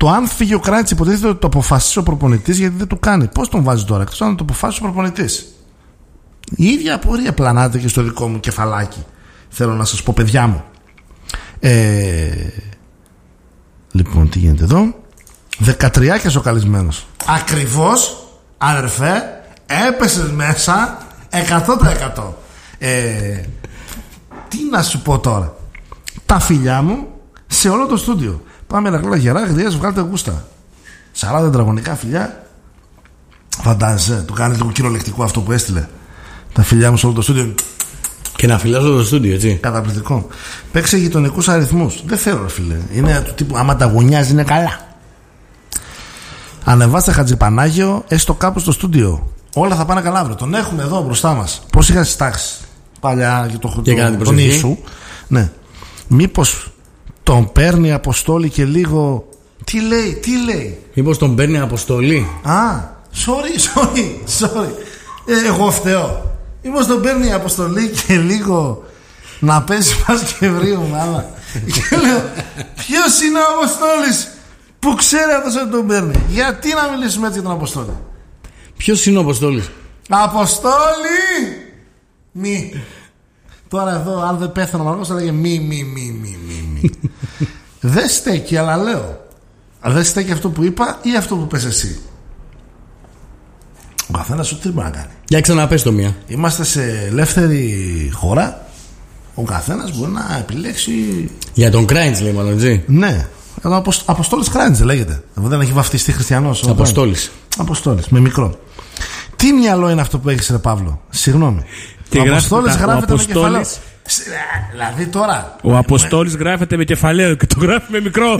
Το αν φύγει ο Κράιτς υποτίθεται ότι το αποφασίσει ο προπονητής, γιατί δεν του κάνει. Πώς τον βάζει τώρα, εκτός αν το αποφασίσει ο προπονητής. Η ίδια απορία πλανάται και στο δικό μου κεφαλάκι. Θέλω να σας πω, παιδιά μου. Λοιπόν, τι γίνεται εδώ. 13 ο καλεσμένος. Ακριβώς, αδερφέ, έπεσες μέσα 100%. Τι να σου πω τώρα. Τα φιλιά μου σε όλο το στούντιο. Πάμε να γερά, γριές, βγάλτε γούστα. 40 τετραγωνικά φιλιά. Φαντάζεσαι, το κάνει λίγο κυριολεκτικό αυτό που έστειλε. Τα φιλιά μου σε όλο το στούντιο. Και να φυλάς όλο το στούντιο, έτσι. Καταπληκτικό. Παίξε γειτονικούς αριθμούς. Δεν θέλω, φίλε. Είναι του τύπου, άμα τα γωνιάζει είναι καλά. Ανεβάστε Χατζηπανάγιο, έστω κάπου στο στούντιο. Όλα θα πάνε καλά αύριο. Τον έχουμε εδώ μπροστά μας. Πώς είχα στις τάξεις παλιά και τον Ιησού. Ναι. Μήπως τον παίρνει Αποστόλη και λίγο. Τι λέει. Μήπως τον παίρνει Αποστολή. Sorry. Εγώ φταίω. Μήπως τον παίρνει Αποστολή και λίγο να παίζει Πασκευρίου μάλλον. Και λέω, ποιος είναι ο Αποστόλης που ξέρει αυτός ότι τον παίρνει? Γιατί να μιλήσουμε έτσι για τον Αποστόλη? Ποιος είναι ο Αποστόλης? Αποστόλη! Μη. Τώρα εδώ, αν δεν πέθανε ο Μαρκός, θα λέγε μη. Δεν στέκει, αλλά λέω. Δεν στέκει αυτό που είπα ή αυτό που πες εσύ. Ο καθένας σου τι μπορεί να κάνει. Για ξαναπες το μία. Είμαστε σε ελεύθερη χώρα. Ο καθένας μπορεί να επιλέξει. Για τον Κράιτς λέει μάλλον, έτσι. Ναι. Αποστόλης Κράιτς λέγεται. Δεν έχει βαφτιστεί χριστιανός. Αποστόλης, με μικρό. Τι μυαλό είναι αυτό που έχεις, ρε Παύλο? Συγγνώμη. Ο Αποστόλης γράφεται με κεφαλαίο. Δηλαδή τώρα. Ο Αποστόλης γράφεται με κεφαλαίο και το γράφει με μικρό.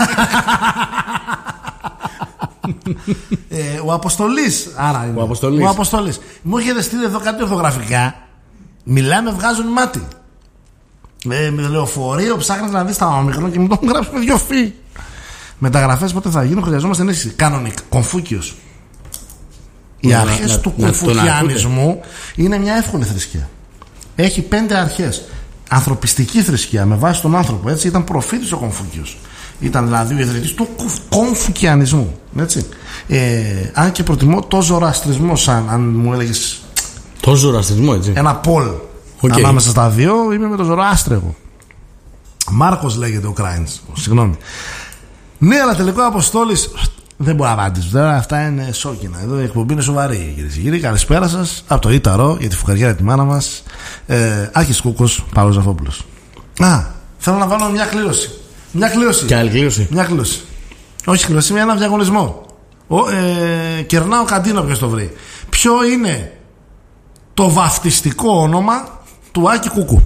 Ο Αποστολής. Άρα ο Αποστολής. Μου έχετε στείλει εδώ κάτι ορθογραφικά. Μιλάμε, βγάζουν μάτι. Με λεωφορείο ψάχνεις να δεις τα μικρό και μου το γράψει με 2 φύ. Μεταγραφές πότε θα γίνουν? Χρειαζόμαστε ενίσχυση. Κανονικά. Κομφούκιος. Οι αρχές του κομφουκιανισμού είναι μια εύκολη θρησκεία. Έχει 5 αρχές. Ανθρωπιστική θρησκεία με βάση τον άνθρωπο. Έτσι, ήταν προφήτης ο Κομφούκιος. Ήταν δηλαδή ο ιδρυτής του κομφουκιανισμού. Έτσι. Αν και προτιμώ το ζωραστρισμό, αν μου έλεγες. Το ζωραστρισμό, έτσι. Ένα πολ. Ανάμεσα στα δύο είμαι με το Ζωράστρεγο. Μάρκος λέγεται ο Κράιτς. Συγγνώμη. Ναι, αλλά τελικό Αποστόλης. Δεν μπορώ να απαντήσω. Τώρα αυτά είναι σόκινα. Εδώ η εκπομπή είναι σοβαρή, κυρίες και κύριοι. Καλησπέρα σας από το Ήταρο για τη φουγγαριά τη μάνα μας. Άκης Κούκος, Παύλος Ζαφόπουλος. Θέλω να βάλω μια κλήρωση. Και άλλη κλήρωση. Μια κλήρωση. Όχι κλήρωση, με ένα διαγωνισμό. Κερνάω καντίνο, ποιος το βρει. Ποιο είναι το βαφτιστικό όνομα του Άκη Κούκου?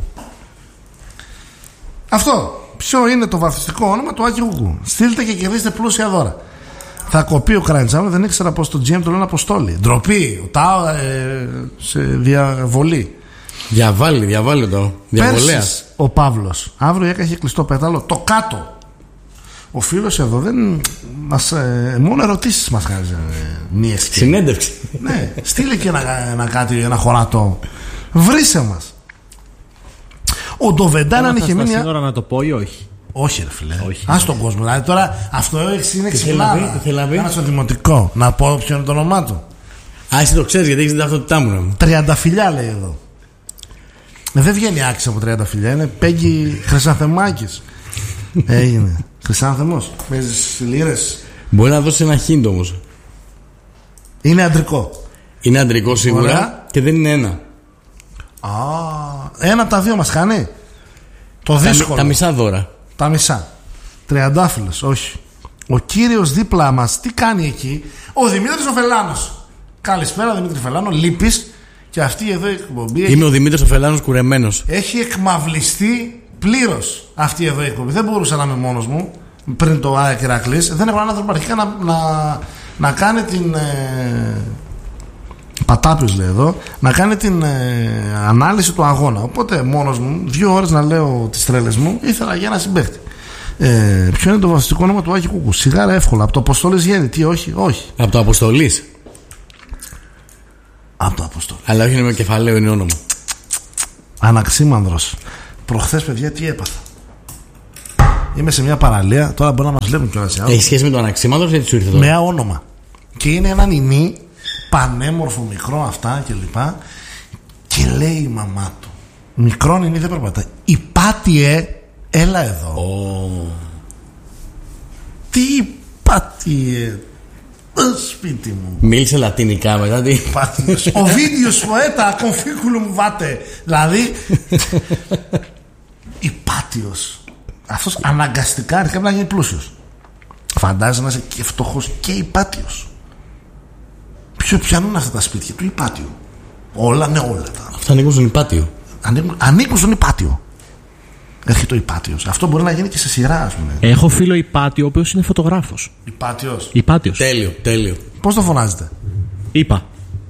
Αυτό. Ποιο είναι το βαφτιστικό όνομα του Άκη Κούκου? Στείλτε και κερδίστε πλούσια δώρα. Θα κοπεί ο Κραντζάμ, δεν ήξερα πως το GM το λένε Αποστόλη. Ντροπή, σε διαβολή. Διαβάλλει το. Διαβολέας. Ο Παύλος αύριο έκαιγε κλειστό πέταλο. Το κάτω. Ο φίλος εδώ δεν μας, μόνο ερωτήσεις μας κάνει. Συνέντευξη. Ναι, στείλε και ένα χωρατό. Βρίσε μας. Ο Ντοβεντάν αν είχε μείνει. Σύνορα να το πω ή όχι? Όχι, ρε φίλε. Ας τον κόσμο. Δηλαδή τώρα αυτό είναι ξυπνάδα. Ένα στο δημοτικό. Να πω ποιο είναι το όνομά του. Εσύ το ξέρεις γιατί έχεις την ταυτότητά μου. 30 φιλιά λέει εδώ. Δεν βγαίνει άξια από 30 φιλιά. Είναι Πέγγι Χρυσανθεμάκης. Έγινε. Χρυσάνθεμος. Παίζεις λίρες. Μπορεί να δώσει ένα χίντο όμως. Είναι αντρικό. Είναι αντρικό σίγουρα. Ωραία. Και δεν είναι ένα. Ένα από τα δύο μας κάνει. Το δύσκολο. Τα μισά δώρα. Τα μισά. Τριαντάφυλλος, όχι. Ο κύριος δίπλα μας, τι κάνει εκεί? Ο Δημήτρης ο Φελάνος. Καλησπέρα Δημήτρη Φελάνο, λείπεις. Και αυτή εδώ η εκπομπή. Είμαι ο Δημήτρης ο Φελάνος κουρεμένος. Έχει εκμαυλιστεί πλήρως αυτή εδώ η εκπομπή. Δεν μπορούσα να είμαι μόνος μου πριν το ΑΕΚ Ηρακλής. Δεν έπρεπε να άνθρωπο αρχικά να κάνει την. Πατάπιος λέει εδώ, να κάνει την ανάλυση του αγώνα. Οπότε μόνος μου, 2 ώρες να λέω τις τρέλες μου, ήθελα για ένα συμπαίχτη. Ποιο είναι το βασικό όνομα του Άκη Κούκου? Σιγάρα εύκολα. Από το Αποστόλης βγαίνει. Τι, όχι. Από το Αποστολής. Από το Αποστόλης. Αλλά όχι είναι με κεφαλαίο, είναι όνομα. Αναξίμανδρος. Προχθές, παιδιά, τι έπαθα? Είμαι σε μια παραλία. Τώρα μπορεί να μας βλέπουν κιόλας. Έχει σχέση με το αναξίματος ή έτσι σου ήρθε τώρα? Με όνομα. Και είναι ένα νηνί πανέμορφο, μικρό αυτά κλπ. Και λέει η μαμά του, μικρό νηνί δεν περπατάει, Υπάτιε, έλα εδώ. Τι Υπάτιε, σπίτι μου. Μίλησε λατινικά μετά τι? Ο βίντεος ποέτα κομφίκουλουμ βάτε. Δηλαδή Υπάτιος. Αυτός αναγκαστικά αρχικά να γίνει πλούσιος. Φαντάζεσαι να είσαι και φτωχός και υπάτιος. Ποιανούν αυτά τα σπίτια του Υπάτιου? Όλα, ναι, όλα. Αυτά ανήκουν στον Υπάτιο. Ανήκουν στον Υπάτιο. Έρχεται ο Υπάτιος. Αυτό μπορεί να γίνει και σε σειρά, ας πούμε. Έχω φίλο Υπάτιο, ο οποίος είναι φωτογράφος. Υπάτιος. Τέλειο. Πώς το φωνάζετε? Είπα.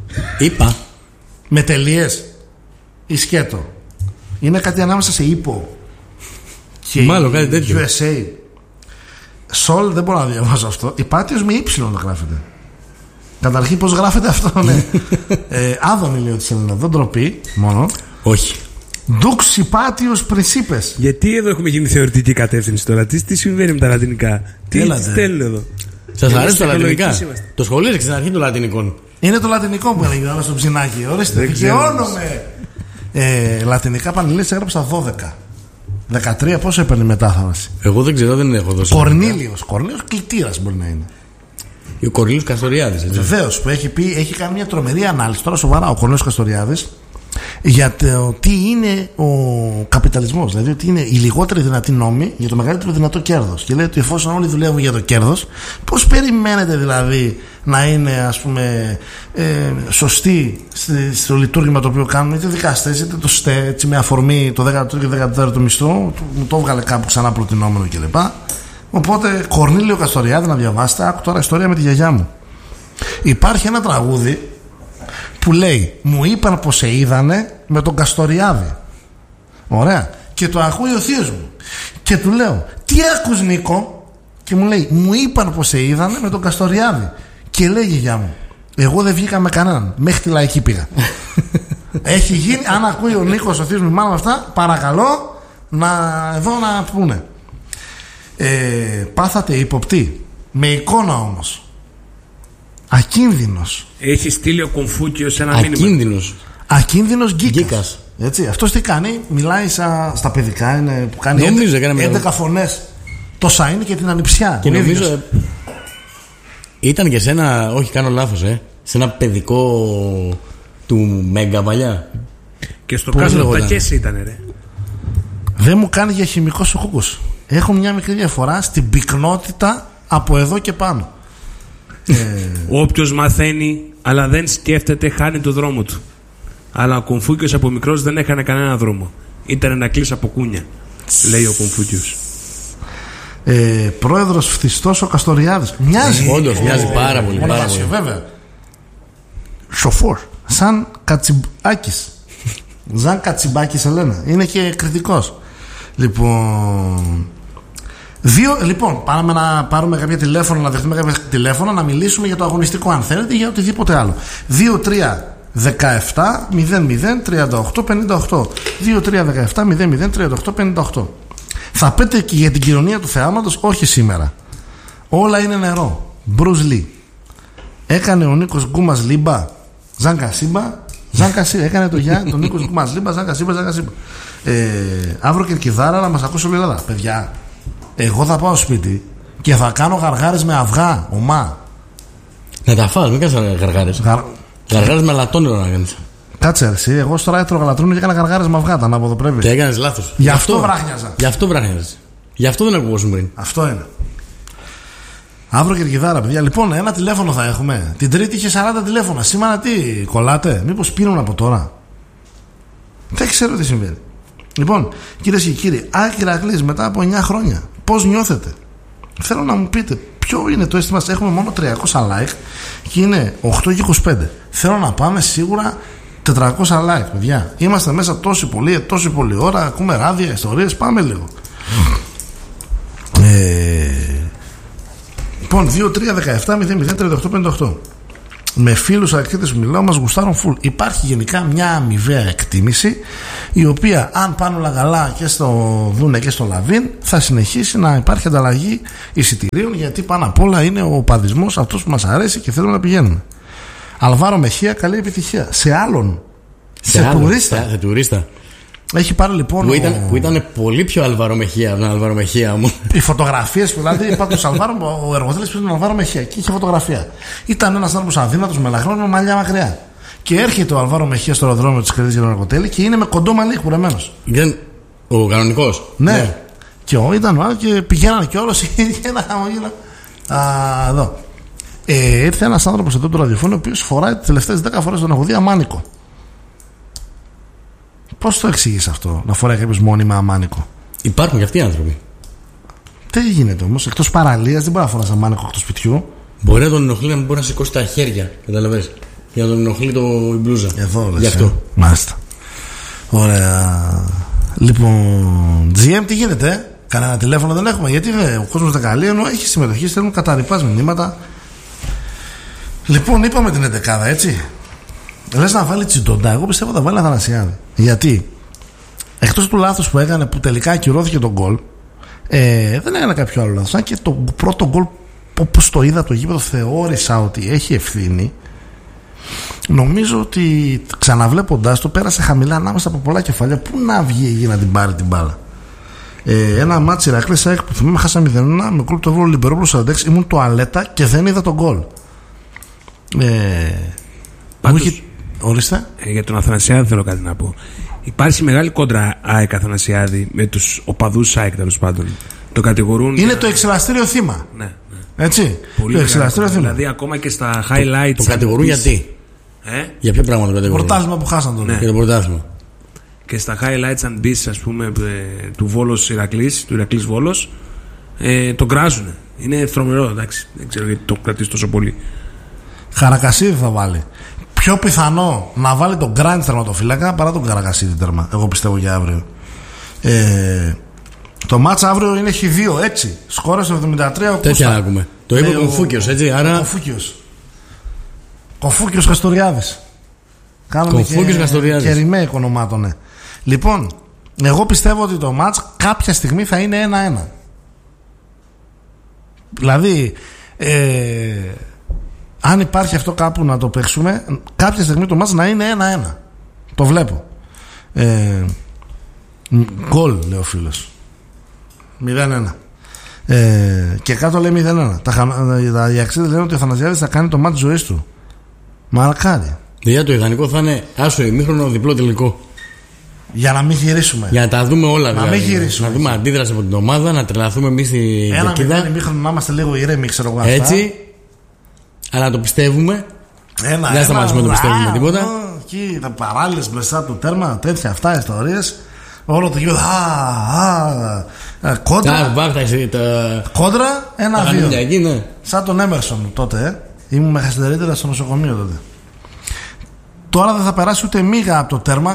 Με τελείες ή σκέτο? Είναι κάτι ανάμεσα σε ύπο και μάλλον κάτι τέτοιο. USA. Σολ δεν μπορώ να διαβάσω αυτό. Υπάτιος με ύψιλον το γράφεται. Καταρχήν πώς γράφεται αυτό, ναι. Άδωνη λέει ότι σελίδα. Δεν ντροπή μόνο. Όχι. Ντουξ Υπάτιος Πρινσίπες. Γιατί εδώ έχουμε γίνει θεωρητική κατεύθυνση τώρα? Τι συμβαίνει με τα λατινικά? Τι στέλνουν εδώ? Σας αρέσουν τα λατινικά? Το σχολείο στην αρχή των λατινικών. Είναι το λατινικό που έλεγε όλα στο ψινάκι. Ορίστε, δικαιώνομαι. Λατινικά Πανελλήνιες έγραψα 12. 13 πόσο έπαιρνε μετάφραση? Εγώ δεν ξέρω, δεν έχω δώσει. Κορνήλιος κλητήρας μπορεί να είναι. Ο Κορνήλιος Καστοριάδης. Βεβαίως, που έχει κάνει μια τρομερή ανάλυση. Τώρα σοβαρά ο Κορνήλιος Καστοριάδης για το τι είναι ο καπιταλισμός. Δηλαδή ότι είναι η λιγότερη δυνατή νόμη για το μεγαλύτερο δυνατό κέρδος. Και λέει ότι εφόσον όλοι δουλεύουν για το κέρδος, πώς περιμένετε δηλαδή να είναι, ας πούμε, σωστοί στο λειτουργήμα το οποίο κάνουν, είτε δικαστές είτε το ΣΤΕ, έτσι, με αφορμή το 13ο και 14ο μισθό, μου το έβγαλε κάπου ξανά προτινόμενο κλπ. Οπότε Κορνήλιο Καστοριάδη, να διαβάσετε. Άκου τώρα ιστορία με τη γιαγιά μου. Υπάρχει ένα τραγούδι που λέει, μου είπαν πως σε είδανε με τον Καστοριάδη. Ωραία. Και το ακούει ο θείος μου και του λέω, τι άκους Νίκο? Και μου λέει, μου είπαν πως σε είδανε με τον Καστοριάδη. Και λέει η γιαγιά μου, εγώ δεν βγήκα με κανέναν, μέχρι τη Λαϊκή πήγα. Έχει γίνει, αν ακούει ο Νίκος ο θείος μου μάλλον αυτά, παρακαλώ εδώ να πούνε. Πάθατε υποπτή με εικόνα όμως. Ακίνδυνος. Έχει στείλει ο Κομφούκιος ένα μήνυμα. Ακίνδυνος γκίκας. Έτσι, αυτός τι κάνει? Μιλάει στα παιδικά, είναι, που κάνει 11 φωνές. Τόσα είναι και την ανιψιά. Και νομίζω ήταν και σε ένα, όχι κάνω λάθος, σε ένα παιδικό του Μέγκα παλιά. Και στο κάστρο τα Κέση ήταν, ρε. Δεν μου κάνει για χημικός ο Κούκος. Έχουν μια μικρή διαφορά στην πυκνότητα από εδώ και πάνω. Όποιος μαθαίνει αλλά δεν σκέφτεται χάνει το δρόμο του. Αλλά ο Κομφούκιος από μικρός δεν έκανε κανένα δρόμο. Ήταν να κλείσει από κούνια, λέει ο Κομφούκιος. Πρόεδρος φθιστός ο Καστοριάδης. Μοιάζει. Όντως μοιάζει πάρα πολύ. Βέβαια. Σοφός. Σαν Κατσιμπάκης. Ζαν Κατσιμπάκης σε λένε. Είναι και κριτικός. Λοιπόν, πάμε να πάρουμε κάποια τηλέφωνα, να δεχτούμε κάποια τηλέφωνα, να μιλήσουμε για το αγωνιστικό, αν θέλετε, για οτιδήποτε άλλο. 2-3-17-00-38-58. 2-3-17-00-38-58. Θα πείτε και για την κοινωνία του θεάματος, όχι σήμερα. Όλα είναι νερό. Μπρουζ Λί. Έκανε ο Νίκος Γκούμας Λίμπα. Ζάνκα Σύμπα. Έκανε τον Νίκος Γκούμας Λίμπα. Ζάνκα Σύμπα. Αύριο Κερκιδάρα να μας ακούσει όλη η Ελλάδα. Παιδιά, εγώ θα πάω σπίτι και θα κάνω γαργάρες με αυγά, ομά. Να τα φας, μην κάνεις γαργάρες. Γαργάρες με αλατόνιρο να κάνεις. Κάτσε εσύ, εγώ τώρα έτρωγα λατρώνει και έκανα γαργάρες με αυγά, τα ανάποδο πρέπει. Και έκανες λάθος. Γι' αυτό βράχνιαζα. Γι' αυτό δεν ακουγόσουν πριν. Αυτό είναι. Αύριο Κερκιδάρα, παιδιά. Λοιπόν, ένα τηλέφωνο θα έχουμε. Την Τρίτη είχε 40 τηλέφωνα. Σήμερα τι, κολλάτε? Μήπως πίνουν από τώρα? Δεν ξέρω τι συμβαίνει. Λοιπόν, κυρίες και κύριοι, Άκη Ηρακλής μετά από 9 χρόνια. Πώς νιώθετε? Θέλω να μου πείτε ποιο είναι το αίσθημα. Έχουμε μόνο 300 like και είναι 8 και 25. Θέλω να πάμε σίγουρα 400 like, παιδιά. Είμαστε μέσα τόση πολλή ώρα. Ακούμε ράδια, ιστορίες. Πάμε λίγο. Λοιπόν, 2-3-17-00-38-58. με φίλους αεκτήτες που μιλάω μας γουστάρουν full. Υπάρχει γενικά μια αμοιβαία εκτίμηση, η οποία αν πάνε όλα καλά και στο Δούνε και στο Λαβίν, θα συνεχίσει να υπάρχει ανταλλαγή εισιτηρίων, γιατί πάνω απ' όλα είναι ο παδισμός αυτός που μας αρέσει και θέλουμε να πηγαίνουμε. Αλβάρο Μεχία, καλή επιτυχία. Σε άλλον, σε τουρίστα. Έχει πάρει λοιπόν. Που ήταν πολύ πιο Αλβάρο Μεχία από τον Αλβάρο Μεχία μου. Οι φωτογραφίες, δηλαδή, είπα του Αλβάρο, ο εργοδότης πήγε τον Αλβάρο Μεχία και είχε φωτογραφία. Ήταν ένας άνθρωπος αδύνατος, μελαχρός, με μαλλιά μακριά. Και έρχεται ο Αλβάρο Μεχία στο αεροδρόμιο της Κρήτης για τον Αργοτέλη και είναι με κοντό μαλλί κουρεμένος. Ο κανονικός. Ναι. Και ήταν ο άλλος και πηγαίνανε και όλος είχε ένα χαμογέλο. Εδώ. Ήρθε ένας άνθρωπος εδώ του ραδιοφώνου, ο οποίος φοράει τις τελευταίες 10 φορές τον έχω δει αμάνικο. Πώς το εξηγείς αυτό, να φοράει κάποιος μόνιμα αμάνικο? Υπάρχουν και αυτοί οι άνθρωποι. Τι γίνεται όμως, εκτός παραλίας δεν μπορεί να φοράς αμάνικο εκτός σπιτιού. Μπορεί να τον ενοχλεί να μην μπορεί να σηκώσει τα χέρια, καταλαβαίνεις. Για να τον ενοχλεί η μπλούζα. Εδώ λες. Γι' αυτό. Μάλιστα. Ωραία. Λοιπόν, GM, τι γίνεται? Κανένα τηλέφωνο δεν έχουμε? Γιατί ο κόσμος δεν καλεί, ενώ έχει συμμετοχή, στέλνουν καταρρυπάς μηνύματα. Λοιπόν, είπαμε την 11, έτσι. Λες να βάλει Τσιντοντά? Εγώ πιστεύω θα βάλει Αθανασιάδη. Γιατί εκτός του λάθος που έκανε, που τελικά ακυρώθηκε τον γκολ, δεν έκανε κάποιο άλλο λάθος. Αν και το πρώτο γκολ, όπως το είδα το γήπεδο, θεώρησα ότι έχει ευθύνη. Νομίζω ότι ξαναβλέποντάς το, πέρασε χαμηλά ανάμεσα από πολλά κεφάλια. Πού να βγει εκεί να την πάρει την μπάλα? Ένα μάτσι Ηρακλής ΑΕΚ που θυμάμαι, χάσαμε 0-1 με γκολ του Εύρου Λιμπερόπουλου 46. Ήμουν τουαλέτα και δεν είδα τον γκολ. Πάντως, ορίστε. Για τον Αθανασιάδη θέλω κάτι να πω. Υπάρχει μεγάλη κόντρα ΑΕΚ Αθανασιάδη με τους οπαδούς ΑΕΚ, τέλος πάντων. Το κατηγορούν. Είναι το εξελαστήριο θύμα. Ναι. Έτσι. Πολύ το εξελαστήριο θύμα. Δηλαδή ακόμα και στα highlights. Το κατηγορούν γιατί? Για ποιο πράγμα το κατηγορούν? Πρωτάθλημα που χάσαν τώρα. Ναι. Για το πρωτάθλημα. Και στα highlights, αν μπεις, ας πούμε, του Βόλος Ηρακλής, του Ηρακλής Βόλος, τον κράζουν. Είναι τρομερό, εντάξει. Δεν ξέρω γιατί το κρατήσει τόσο πολύ. Καρακασίδη θα βάλει. Πιο πιθανό να βάλει τον Γκράντ τερματοφύλακα παρά τον Καρακασίδη τέρμα. Εγώ πιστεύω για αύριο. Το μάτς αύριο είναι Χ2, έτσι. Σκόρες 73. Τέτοια να ακούμε. Το είπε ο Κομφούκιος, έτσι. Άρα... Κομφούκιος Καστοριάδης. Κομφούκιος Καστοριάδης. Και ρημέικ ονομάτωνε. Λοιπόν, εγώ πιστεύω ότι το μάτς κάποια στιγμή θα είναι 1-1. Δηλαδή, αν υπάρχει αυτό κάπου να το παίξουμε, κάποια στιγμή το μάτς να είναι 1-1. Το βλέπω. Γκολ, λέει ο φίλος. 0-1. Και κάτω λέει 0-1. Τα Ιαξίδες λένε ότι ο Αθανασιάδης θα κάνει το μάτς ζωής του. Μαρκάρι. Για το ιδανικό θα είναι άσο ημίχρονο, διπλό τελικό. Για να μην γυρίσουμε. Για να τα δούμε όλα, να μην γυρίσουμε. Να δούμε αντίδραση από την ομάδα, να τρελαθούμε εμείς στη δεκίδα. Ένα ημίχρονο να είμαστε λίγο ηρέμοι, ξέρω εγώ. Έτσι. Αλλά να το πιστεύουμε. Δεν θα σταματήσουμε να το πιστεύουμε τίποτα. Εκεί τα παράλληλες μπροστά του τέρμα, τέτοια αυτά ιστορίες. Όλο το γιο. Κόντρα. Κόντρα 1-2. Ναι. Σαν τον Έμερσον τότε. Ήμουν μεχαστερίτερα στο νοσοκομείο τότε. Τώρα δεν θα περάσει ούτε μίγα από το τέρμα.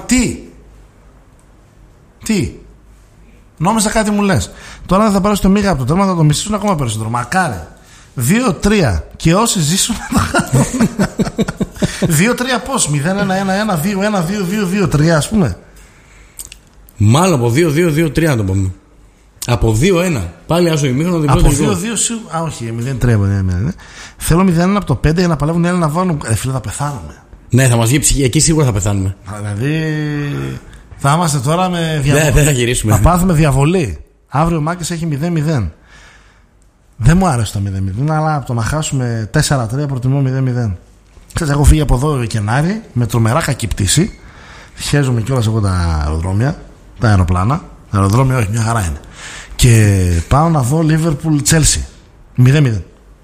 Τι. Νόμιζα κάτι μου λες. Τώρα δεν θα περάσει ούτε μίγα από το τέρμα, θα το μισήσουν ακόμα περισσότερο. Μακάρι. 2-3. Και όσοι ζήσουν να το κάνουν. 2-3 πώς? 0-1-1-1, 2-1-2-2-2-3 ας πούμε. Μάλλον από 2-2-2-3 να το πούμε. Από 2-1. Πάλι άσο ημίχρονο διπλό τελικό. Από 2-2 σίγουρα. Όχι, 0-3. Θέλω 0-1 από το 5 για να παλεύουν οι άλλοι να βάλουν. Φίλε, θα πεθάνουμε. Ναι, θα μας βγει ψυχή. Εκεί σίγουρα θα πεθάνουμε. Δηλαδή θα είμαστε τώρα με διαβολή. Ναι, δεν θα γυρίσουμε. Θα πάθουμε διαβολή. Αύριο ο Μάκης έχει 0-0. Δεν μου άρεσε το 0-0, αλλά από το να χάσουμε 4-3 προτιμώ 0-0. Ξέρεις, έχω φύγει από εδώ Γενάρη με τρομερά κακή πτήση. Χαίζομαι κιόλας εγώ τα αεροδρόμια, τα αεροπλάνα. Τα αεροδρόμια όχι, μια χαρά είναι. Και πάω να δω Liverpool Chelsea 0-0.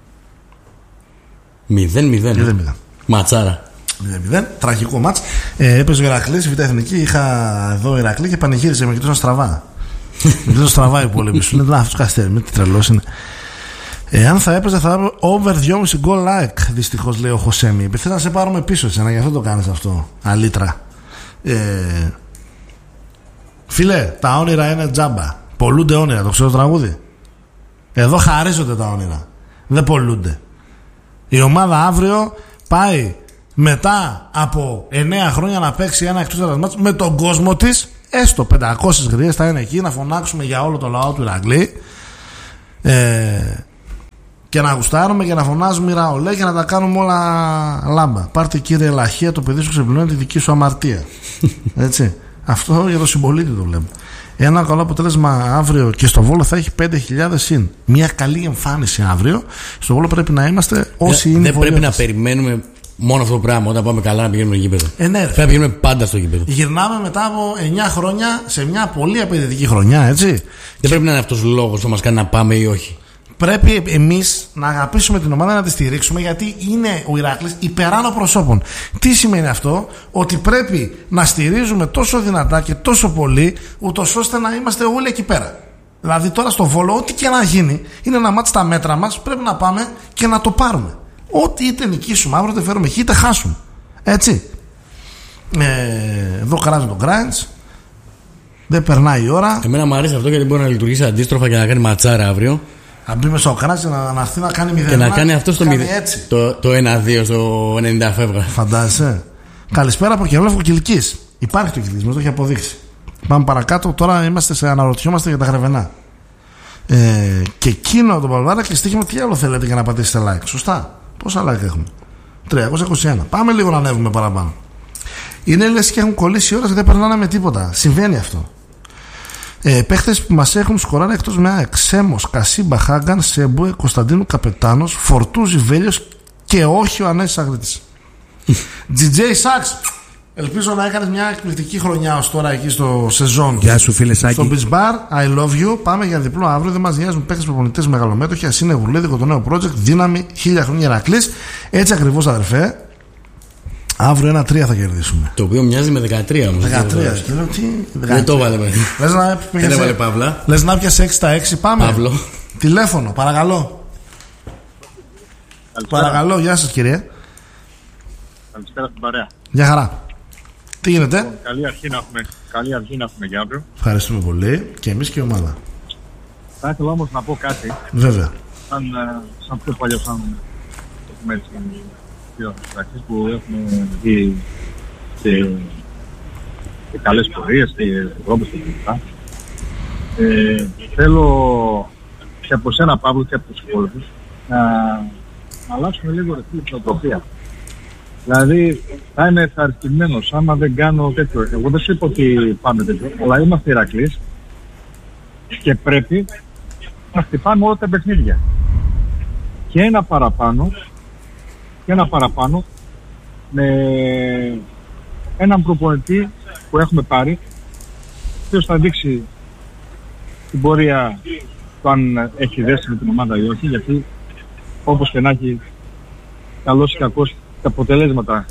0-0. Ματσάρα. 0-0, τραγικό μάτς. Έπαιζε ο Ηρακλής, Β' Εθνική. Είχα εδώ Ηρακλή και πανηγύριζε, με κοιτούσαν στραβά. Με κοιτούσαν στραβά οι υπόλοιποι. Σου λένε, αυτός Καστέρι, με τι τρελός είναι. Αν θα έπαιζε, θα έπαιζε over 2,5 goal like. Δυστυχώς, λέει ο Χωσέμι. Θες να σε πάρουμε πίσω, εσένα, γι' αυτό το κάνεις αυτό. Αλήτρα. Φίλε, τα όνειρα είναι τζάμπα. Πολλούνται όνειρα, το ξέρω το τραγούδι. Εδώ χαρίζονται τα όνειρα. Δεν πολλούνται. Η ομάδα αύριο πάει μετά από 9 χρόνια να παίξει ένα εκτός έδρας μάτς με τον κόσμο της, έστω 500 γριές θα είναι εκεί να φωνάξουμε για όλο το λαό του Ηρακλή και να γουστάρουμε και να φωνάζουμε ραολέ και να τα κάνουμε όλα λάμπα. Πάρτε κύριε Λαχία το παιδί σου ξεπληρώνει τη δική σου αμαρτία. Έτσι. Αυτό για το συμπολίτη το βλέπω. Ένα καλό αποτέλεσμα αύριο και στο Βόλο θα έχει 5.000 συν. Μια καλή εμφάνιση αύριο. Στο Βόλο πρέπει να είμαστε όσοι είναι. Δεν πρέπει να περιμένουμε μόνο αυτό το πράγμα. Όταν πάμε καλά να πηγαίνουμε γήπεδο. Ναι, πρέπει να πηγαίνουμε πάντα στο γήπεδο. Γυρνάμε μετά από 9 χρόνια σε μια πολύ απαιτητική χρονιά, έτσι. Δεν πρέπει να είναι αυτός ο λόγος που μας κάνει να πάμε ή όχι. Πρέπει εμείς να αγαπήσουμε την ομάδα, να τη στηρίξουμε, γιατί είναι ο Ηράκλης υπεράνω προσώπων. Τι σημαίνει αυτό? Ότι πρέπει να στηρίζουμε τόσο δυνατά και τόσο πολύ, ούτως ώστε να είμαστε όλοι εκεί πέρα. Δηλαδή τώρα στο Βόλο, ό,τι και να γίνει, είναι ένα μάτς στα μέτρα μας, πρέπει να πάμε και να το πάρουμε. Ό,τι είτε νικήσουμε αύριο, είτε φέρουμε είτε χάσουμε. Έτσι. Εδώ κράζει το Grindz. Δεν περνάει η ώρα. Εμένα μου αρέσει αυτό γιατί μπορεί να λειτουργήσει αντίστροφα και να κάνει ματσάρα αύριο. Να μπει μέσα ο Κράτς να έρθει να κάνει 0. Και να κάνει αυτό στο 0. Το 1-2 στο 90 φεύγα. Φαντάζεσαι. Καλησπέρα από Κερόλευκο Κιλκής. Υπάρχει το Κιλκής, μας το έχει αποδείξει. Πάμε παρακάτω. Τώρα αναρωτιόμαστε για τα Γρεβενά. Και εκείνο το Παλβάρα και στοίχημα, τι άλλο θέλετε για να πατήσετε like? Σωστά. Πόσα like έχουμε? 321. Πάμε λίγο να ανέβουμε παραπάνω. Είναι λες και έχουν κολλήσει ώρες και δεν περνάνε με τίποτα. Συμβαίνει αυτό. Παίχτες που μας έχουν σκοράρει εκτός με ΑΕΚ: Σέμος, Κασίμπα, Χάγκαν, Σέμπουε, Κωνσταντίνου Καπετάνος, Φορτούζη, Βέλιος και όχι ο Ανέσης Αγρίτης. GJ Sachs, ελπίζω να έκανες μια εκπληκτική χρονιά ως τώρα εκεί στο σεζόν. Γεια σου φίλε Σάκη. Στο Beach Bar, I love you. Πάμε για διπλό αύριο. Δεν μας νοιάζουν παίχτες προπονητές μεγαλομέτωχοι. Ας είναι γουρλίδικο το νέο project. Δύναμη 1000 χρόνια Ηρακλής. Έτσι ακριβώς, αδερφέ. Αύριο 1-3 θα κερδίσουμε. Το οποίο μοιάζει με 13 όμως. 13. Και λέω τι. Δεν το έβαλε. Δεν έβαλε Παύλα. Λες να πιάσει 6 στα 6. Πάμε. Παύλο. Τηλέφωνο, παρακαλώ. Καλησπέρα. Παρακαλώ, γεια σας κύριε. Καλησπέρα στην παρέα. Γεια χαρά. Τι γίνεται? Καλή αρχή να έχουμε για αύριο. Ευχαριστούμε πολύ και εμείς και η ομάδα. Θα ήθελα όμως να πω κάτι. Βέβαια. Σαν πιο παλιό, σαν έχουμε έτσι δύο πράξεις που έχουμε δει σε καλές πορείες και δρόμους και λοιπά. Θέλω και από σένα Παύλο και από τους υπόλοιπους να αλλάξουμε λίγο την νοοτροπία. Δηλαδή θα είμαι ευχαριστημένος άμα δεν κάνω τέτοιο. Εγώ δεν σου είπα ότι πάμε τέτοιο, αλλά είμαστε Ηρακλείς και πρέπει να χτυπάμε όλα τα παιχνίδια. Και ένα παραπάνω με έναν προπονητή που έχουμε πάρει, ο οποίος θα δείξει την πορεία του αν έχει δέσει με την ομάδα ή όχι, γιατί όπως και να έχει, καλός ή κακός, τα αποτελέσματα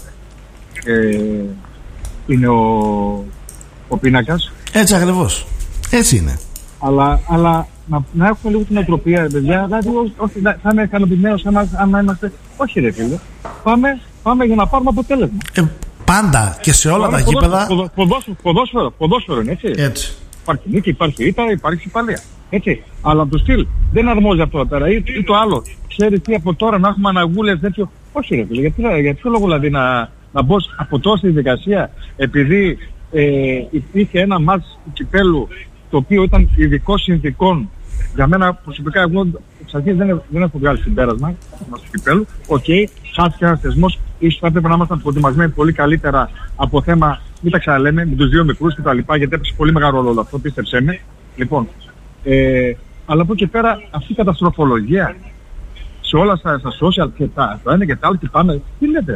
είναι ο πίνακας. Έτσι ακριβώς. Έτσι είναι. Αλλά να έχουμε λίγο την οτροπία, παιδιά. Δηλαδή, όχι, θα είμαι ικανοποιημένος άμα είμαστε. Όχι, ρε φίλε. Πάμε για να πάρουμε αποτέλεσμα. Πάντα και σε όλα τα γήπεδα. Ποδόσφαιρο είναι, έτσι. Έτσι. Υπάρχει νίκη, υπάρχει ήττα, υπάρχει υπαλλία. Έτσι. Αλλά το στυλ δεν αρμόζει αυτό εδώ πέρα. Ή το άλλο. Ξέρει τι από τώρα να έχουμε αναγούλες τέτοιο. Όχι, ρε φίλε. Γιατί ποιο λόγο δηλαδή να μπω από τώρα στη δικασία, επειδή υπήρχε ένα μάτς του κυπέλου το οποίο ήταν ειδικών συνθηκών. Για μένα προσωπικά, εγώ εξ αρχής δεν έχω βγάλει συμπέρασμα του κυπέλου. Οκ, χάθηκε ένας θεσμός. Ίσως θα έπρεπε να ήμασταν προετοιμασμένοι πολύ καλύτερα από θέμα, μην τα ξαναλέμε, με τους δύο μικρούς κτλ. Γιατί έπαιξε πολύ μεγάλο ρόλο αυτό, πίστεψέ με. Λοιπόν, αλλά από εκεί πέρα αυτή η καταστροφολογία σε όλα στα social και το ένα και τα άλλο και πάμε, τι λέτε?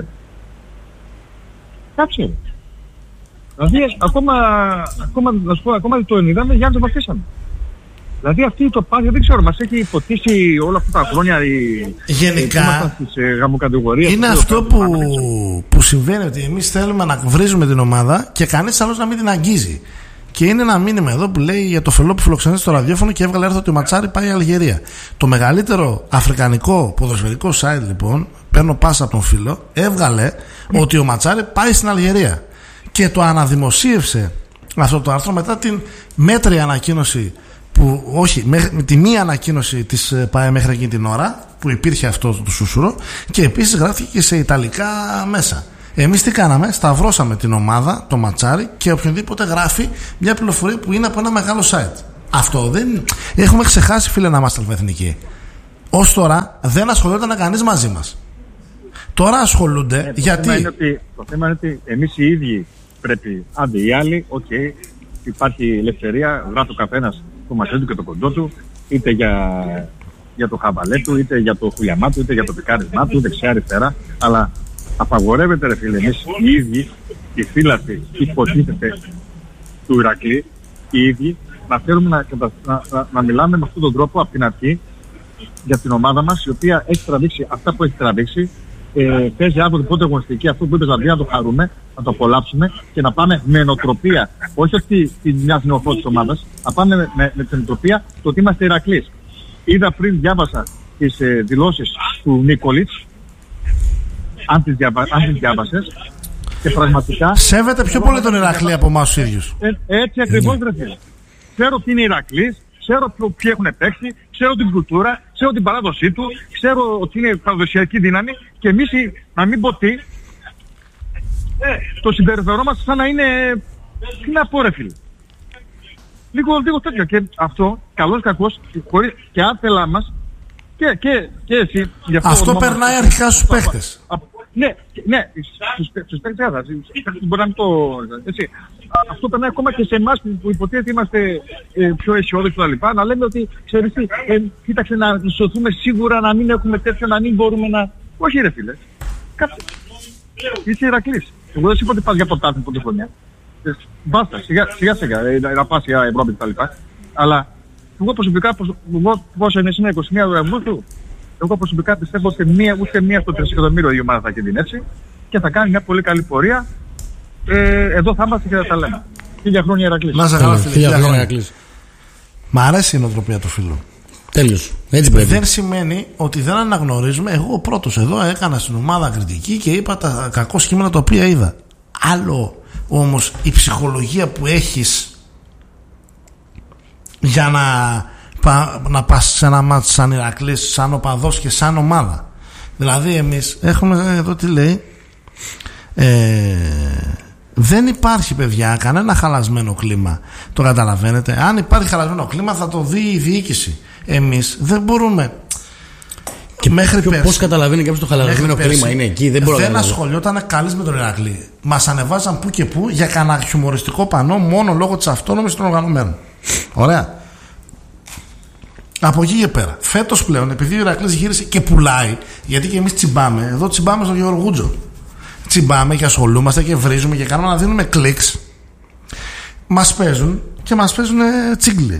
Κάψε. Δηλαδή ακόμα το 90 με Γιάννη το βαθίσαμε. Δηλαδή αυτή το πάθη δεν ξέρω, μας έχει ποτίσει όλα αυτά τα χρόνια γενικά στις γαμοκατηγορίες. Είναι αυτό που συμβαίνει, ότι εμείς θέλουμε να βρίζουμε την ομάδα και κανείς άλλος να μην την αγγίζει. Και είναι ένα μήνυμα εδώ που λέει για το φελό που φιλοξενεί στο ραδιόφωνο και έβγαλε έρθω ότι ο Ματσάρι πάει η Αλγερία. Το μεγαλύτερο αφρικανικό ποδοσφαιρικό site, λοιπόν, παίρνω πάσα από τον φίλο, έβγαλε ότι ο Ματσάρι πάει στην Αλγερία. Και το αναδημοσίευσε αυτό το άρθρο μετά την μέτρια ανακοίνωση που όχι, με τη μία ανακοίνωση της ΠΑΕ μέχρι εκείνη την ώρα που υπήρχε αυτό το σούσουρο, και επίσης γράφτηκε και σε ιταλικά μέσα. Εμείς τι κάναμε? Σταυρώσαμε την ομάδα, το ματσάρι, και οποιονδήποτε γράφει μια πληροφορία που είναι από ένα μεγάλο site. Αυτό δεν. Έχουμε ξεχάσει, φίλε, να είμαστε αλφαεθνικοί. Ως τώρα δεν ασχολούνταν κανείς μαζί μας. Τώρα ασχολούνται γιατί. Το θέμα είναι ότι εμείς οι ίδιοι πρέπει. Άντε οι άλλοι, υπάρχει ελευθερία, γράφει ο καθένας το μαχαίρι του και το κοντό του, είτε για το χαβαλέ του, είτε για το χουλιαμά του, είτε για το πικάρισμά του, δεξιά-αριστερά. Αλλά απαγορεύεται, ρε φίλε, εμείς οι ίδιοι, οι φύλαθοι, υποτίθεται του Ηρακλή, οι ίδιοι, να θέλουμε να μιλάμε με αυτόν τον τρόπο από την αρχή για την ομάδα μας, η οποία έχει τραβήξει αυτά που έχει τραβήξει. Παίζει αύριο την πρώτη αγωνιστική, αυτό που είπες, δηλαδή να το χαρούμε, να το απολαύσουμε και να πάμε με νοοτροπία, όχι ότι τη μια νεοφώτη της ομάδας, να πάμε με την νοοτροπία το ότι είμαστε Ηρακλείς. Είδα πριν, διάβασα τις δηλώσεις του Νίκολιτς, αν τις διάβασες, και πραγματικά. Σέβεται πιο πολύ τον Ηρακλή από εμάς τους ίδιους. Έτσι ακριβώς, ρε φίλε. Ξέρω τι είναι Ηρακλής, ξέρω ποιοι έχουν παίξει, ξέρω την κουλτούρα, ξέρω την παράδοσή του, ξέρω ότι είναι παραδοσιακή δύναμη, και εμείς, να μην πω τι, το συμπεριφερόμαστε σαν να είναι. Τι να πω, ρε φίλε. Λίγο τέτοιο. Και αυτό, καλώς κακώς, και άθελά μας, και εσύ. Αυτό περνάει αρχικά στους παίχτες. Ναι, στους παίκτες μπορεί να μην το. Έτσι. Αυτό περνάει ακόμα και σε εμάς που υποτίθεται είμαστε πιο αισιόδοξοι κτλ. Να λέμε ότι ξέρεις τι, κοίταξε να σωθούμε σίγουρα, να μην έχουμε τέτοιο, να μην μπορούμε να. Όχι, ρε φίλε. Κάτσε. Είσαι Ηρακλής. Εγώ δεν σου είπα ότι πας για πρωτάθλημα πρώτη χρονιά. Μπάστα, σιγά να πας για Ευρώπη κτλ. Αλλά εγώ προσωπικά, πόσο είναι σήμερα, 21 Αυγούστου, εγώ προσωπικά πιστεύω ότι ούτε μία στο 3 εκατομμύριο η ομάδα θα κινδυνεύσει και θα κάνει μια πολύ καλή πορεία. Εδώ θα είμαστε και θα τα λέμε. 1000 χρόνια Ηρακλής. Να σε καλά, φίλε. 1000 χρόνια Ηρακλής. Μ' αρέσει η νοοτροπία του φίλου. Τέλειος. Έτσι πρέπει. Δεν σημαίνει ότι δεν αναγνωρίζουμε. Εγώ πρώτος εδώ έκανα στην ομάδα κριτική και είπα τα κακό σχήματα τα οποία είδα. Άλλο όμως η ψυχολογία που έχεις για να πας σε ένα μάτσο σαν Ηρακλής, σαν οπαδός και σαν ομάδα. Δηλαδή εμείς έχουμε εδώ τι λέει, δεν υπάρχει, παιδιά, κανένα χαλασμένο κλίμα. Το καταλαβαίνετε? Αν υπάρχει χαλασμένο κλίμα θα το δει η διοίκηση. Εμείς δεν μπορούμε. Και μέχρι πώς καταλαβαίνει κάποιος το χαλασμένο κλίμα? Είναι εκεί, δεν μπορώ να καταλάβω. Δεν ασχολιόταν καλής με τον Ηρακλή. Μας ανεβάζαν που και που για κανένα χιουμοριστικό πανό μόνο λόγω της αυτόνομης των οργανωμένων. Ωραία. Από εκεί και πέρα, φέτος πλέον, επειδή ο Ηρακλής γύρισε και πουλάει, γιατί και εμείς τσιμπάμε, εδώ τσιμπάμε στον Γεωργούτζο. Τσιμπάμε και ασχολούμαστε και βρίζουμε και κάνουμε να δίνουμε κλικς. Μας παίζουν και μας παίζουν τσίγκλι.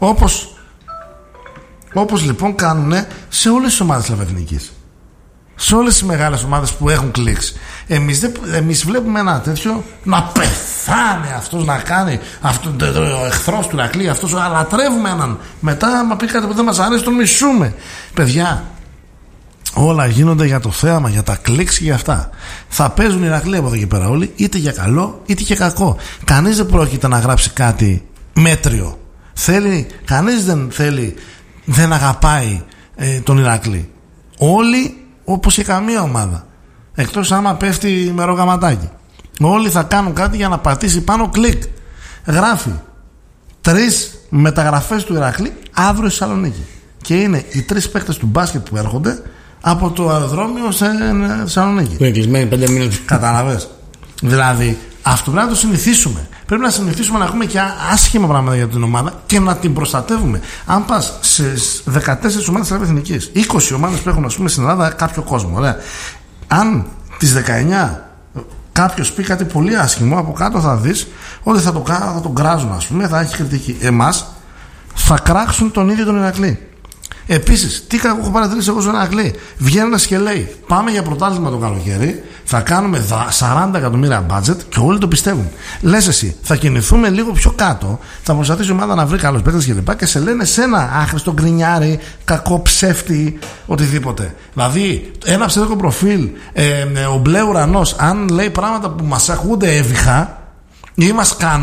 Όπως λοιπόν κάνουν σε όλες τις ομάδες της Λαβεθνικής. Σε όλες τις μεγάλες ομάδες που έχουν κλικς. Εμείς βλέπουμε ένα τέτοιο να πεθάνει αυτός, να κάνει αυτό, ο εχθρός του Ηρακλή, αυτός, λατρεύουμε έναν. Μετά, άμα πει κάτι που δεν μας αρέσει, τον μισούμε. Παιδιά, όλα γίνονται για το θέαμα, για τα κλικς και για αυτά. Θα παίζουν οι Ηρακλοί από εδώ και πέρα όλοι, είτε για καλό είτε για κακό. Κανείς δεν πρόκειται να γράψει κάτι μέτριο. Κανείς δεν αγαπάει τον Ηρακλή. Όλοι, όπως και καμία ομάδα, εκτός άμα πέφτει με ρογαματάκι, όλοι θα κάνουν κάτι για να πατήσει πάνω κλικ. Γράφει 3 μεταγραφές του Ηρακλή αύριο στη Θεσσαλονίκη, και είναι οι 3 παίκτες του μπάσκετ που έρχονται από το αεροδρόμιο σε Θεσσαλονίκη. Που είναι κλεισμένοι 5 μήνες. Καταλαβες? Δηλαδή αυτό πρέπει να το συνηθίσουμε. Πρέπει να συνηθίσουμε να έχουμε και άσχημα πράγματα για την ομάδα και να την προστατεύουμε. Αν πας σε 14 ομάδες της Εθνικής, 20 ομάδες που έχουν, ας πούμε, στην Ελλάδα κάποιο κόσμο, ωραία. Αν τις 19 κάποιος πει κάτι πολύ άσχημο, από κάτω θα δεις ότι θα τον κράζουν, ας πούμε, θα έχει κριτική. Εμάς θα κράξουν τον ίδιο τον Ηρακλή. Επίσης, τι κακό έχω παρατηρήσει εγώ στον Ηρακλή? Βγαίνει ένας και λέει: πάμε για πρωτάθλημα το καλοκαίρι, θα κάνουμε 40 εκατομμύρια budget, και όλοι το πιστεύουν. Λες εσύ, θα κινηθούμε λίγο πιο κάτω, θα προσπαθήσει η ομάδα να βρει καλούς παίκτες κλπ. Και σε λένε σένα άχρηστο, γκρινιάρι, κακό, ψεύτη, οτιδήποτε. Δηλαδή, ένα ψεύτικο προφίλ, ο μπλε ουρανός, αν λέει πράγματα που μας ακούγονται έβυχα ή μας κάνουν,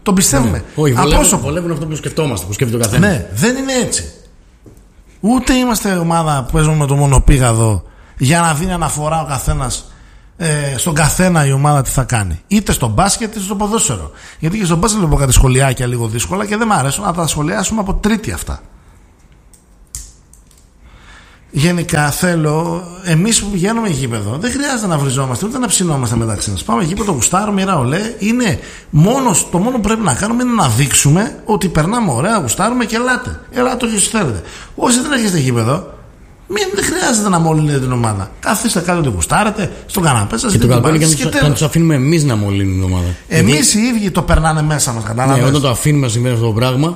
Το πιστεύουμε. Όχι, βολεύουν αυτό που σκεφτόμαστε, που σκέφτεται ο καθένας. Ναι, δεν είναι έτσι. Ούτε είμαστε ομάδα που παίζουμε με το μονοπήγαδο για να δίνει αναφορά ο καθένας στον καθένα η ομάδα τι θα κάνει. Είτε στο μπάσκετ είτε στο ποδόσφαιρο. Γιατί και στο μπάσκετ βλέπω κάτι σχολιάκια λίγο δύσκολα και δεν μ' αρέσουν να τα σχολιάσουμε από τρίτη αυτά. Γενικά θέλω, εμείς που πηγαίνουμε γήπεδο, δεν χρειάζεται να βριζόμαστε ούτε να ψινόμαστε μεταξύ μας. Πάμε γήπεδο, γουστάρουμε, ραολέ. Είναι το μόνο που πρέπει να κάνουμε είναι να δείξουμε ότι περνάμε ωραία, γουστάρουμε και ελάτε. Ελάτε όσοι θέλετε. Όσοι δεν έχετε γήπεδο, δεν χρειάζεται να μολύνετε την ομάδα. Καθίστε κάτω ότι γουστάρετε, στον καναπέ σας. Και το κακό είναι και να τους αφήνουμε εμείς να μολύνουν την ομάδα. Εμείς οι ίδιοι το περνάνε μέσα μας, κατάλαβες. Ναι, όταν το αφήνουμε να συμβαίνει αυτό το πράγμα.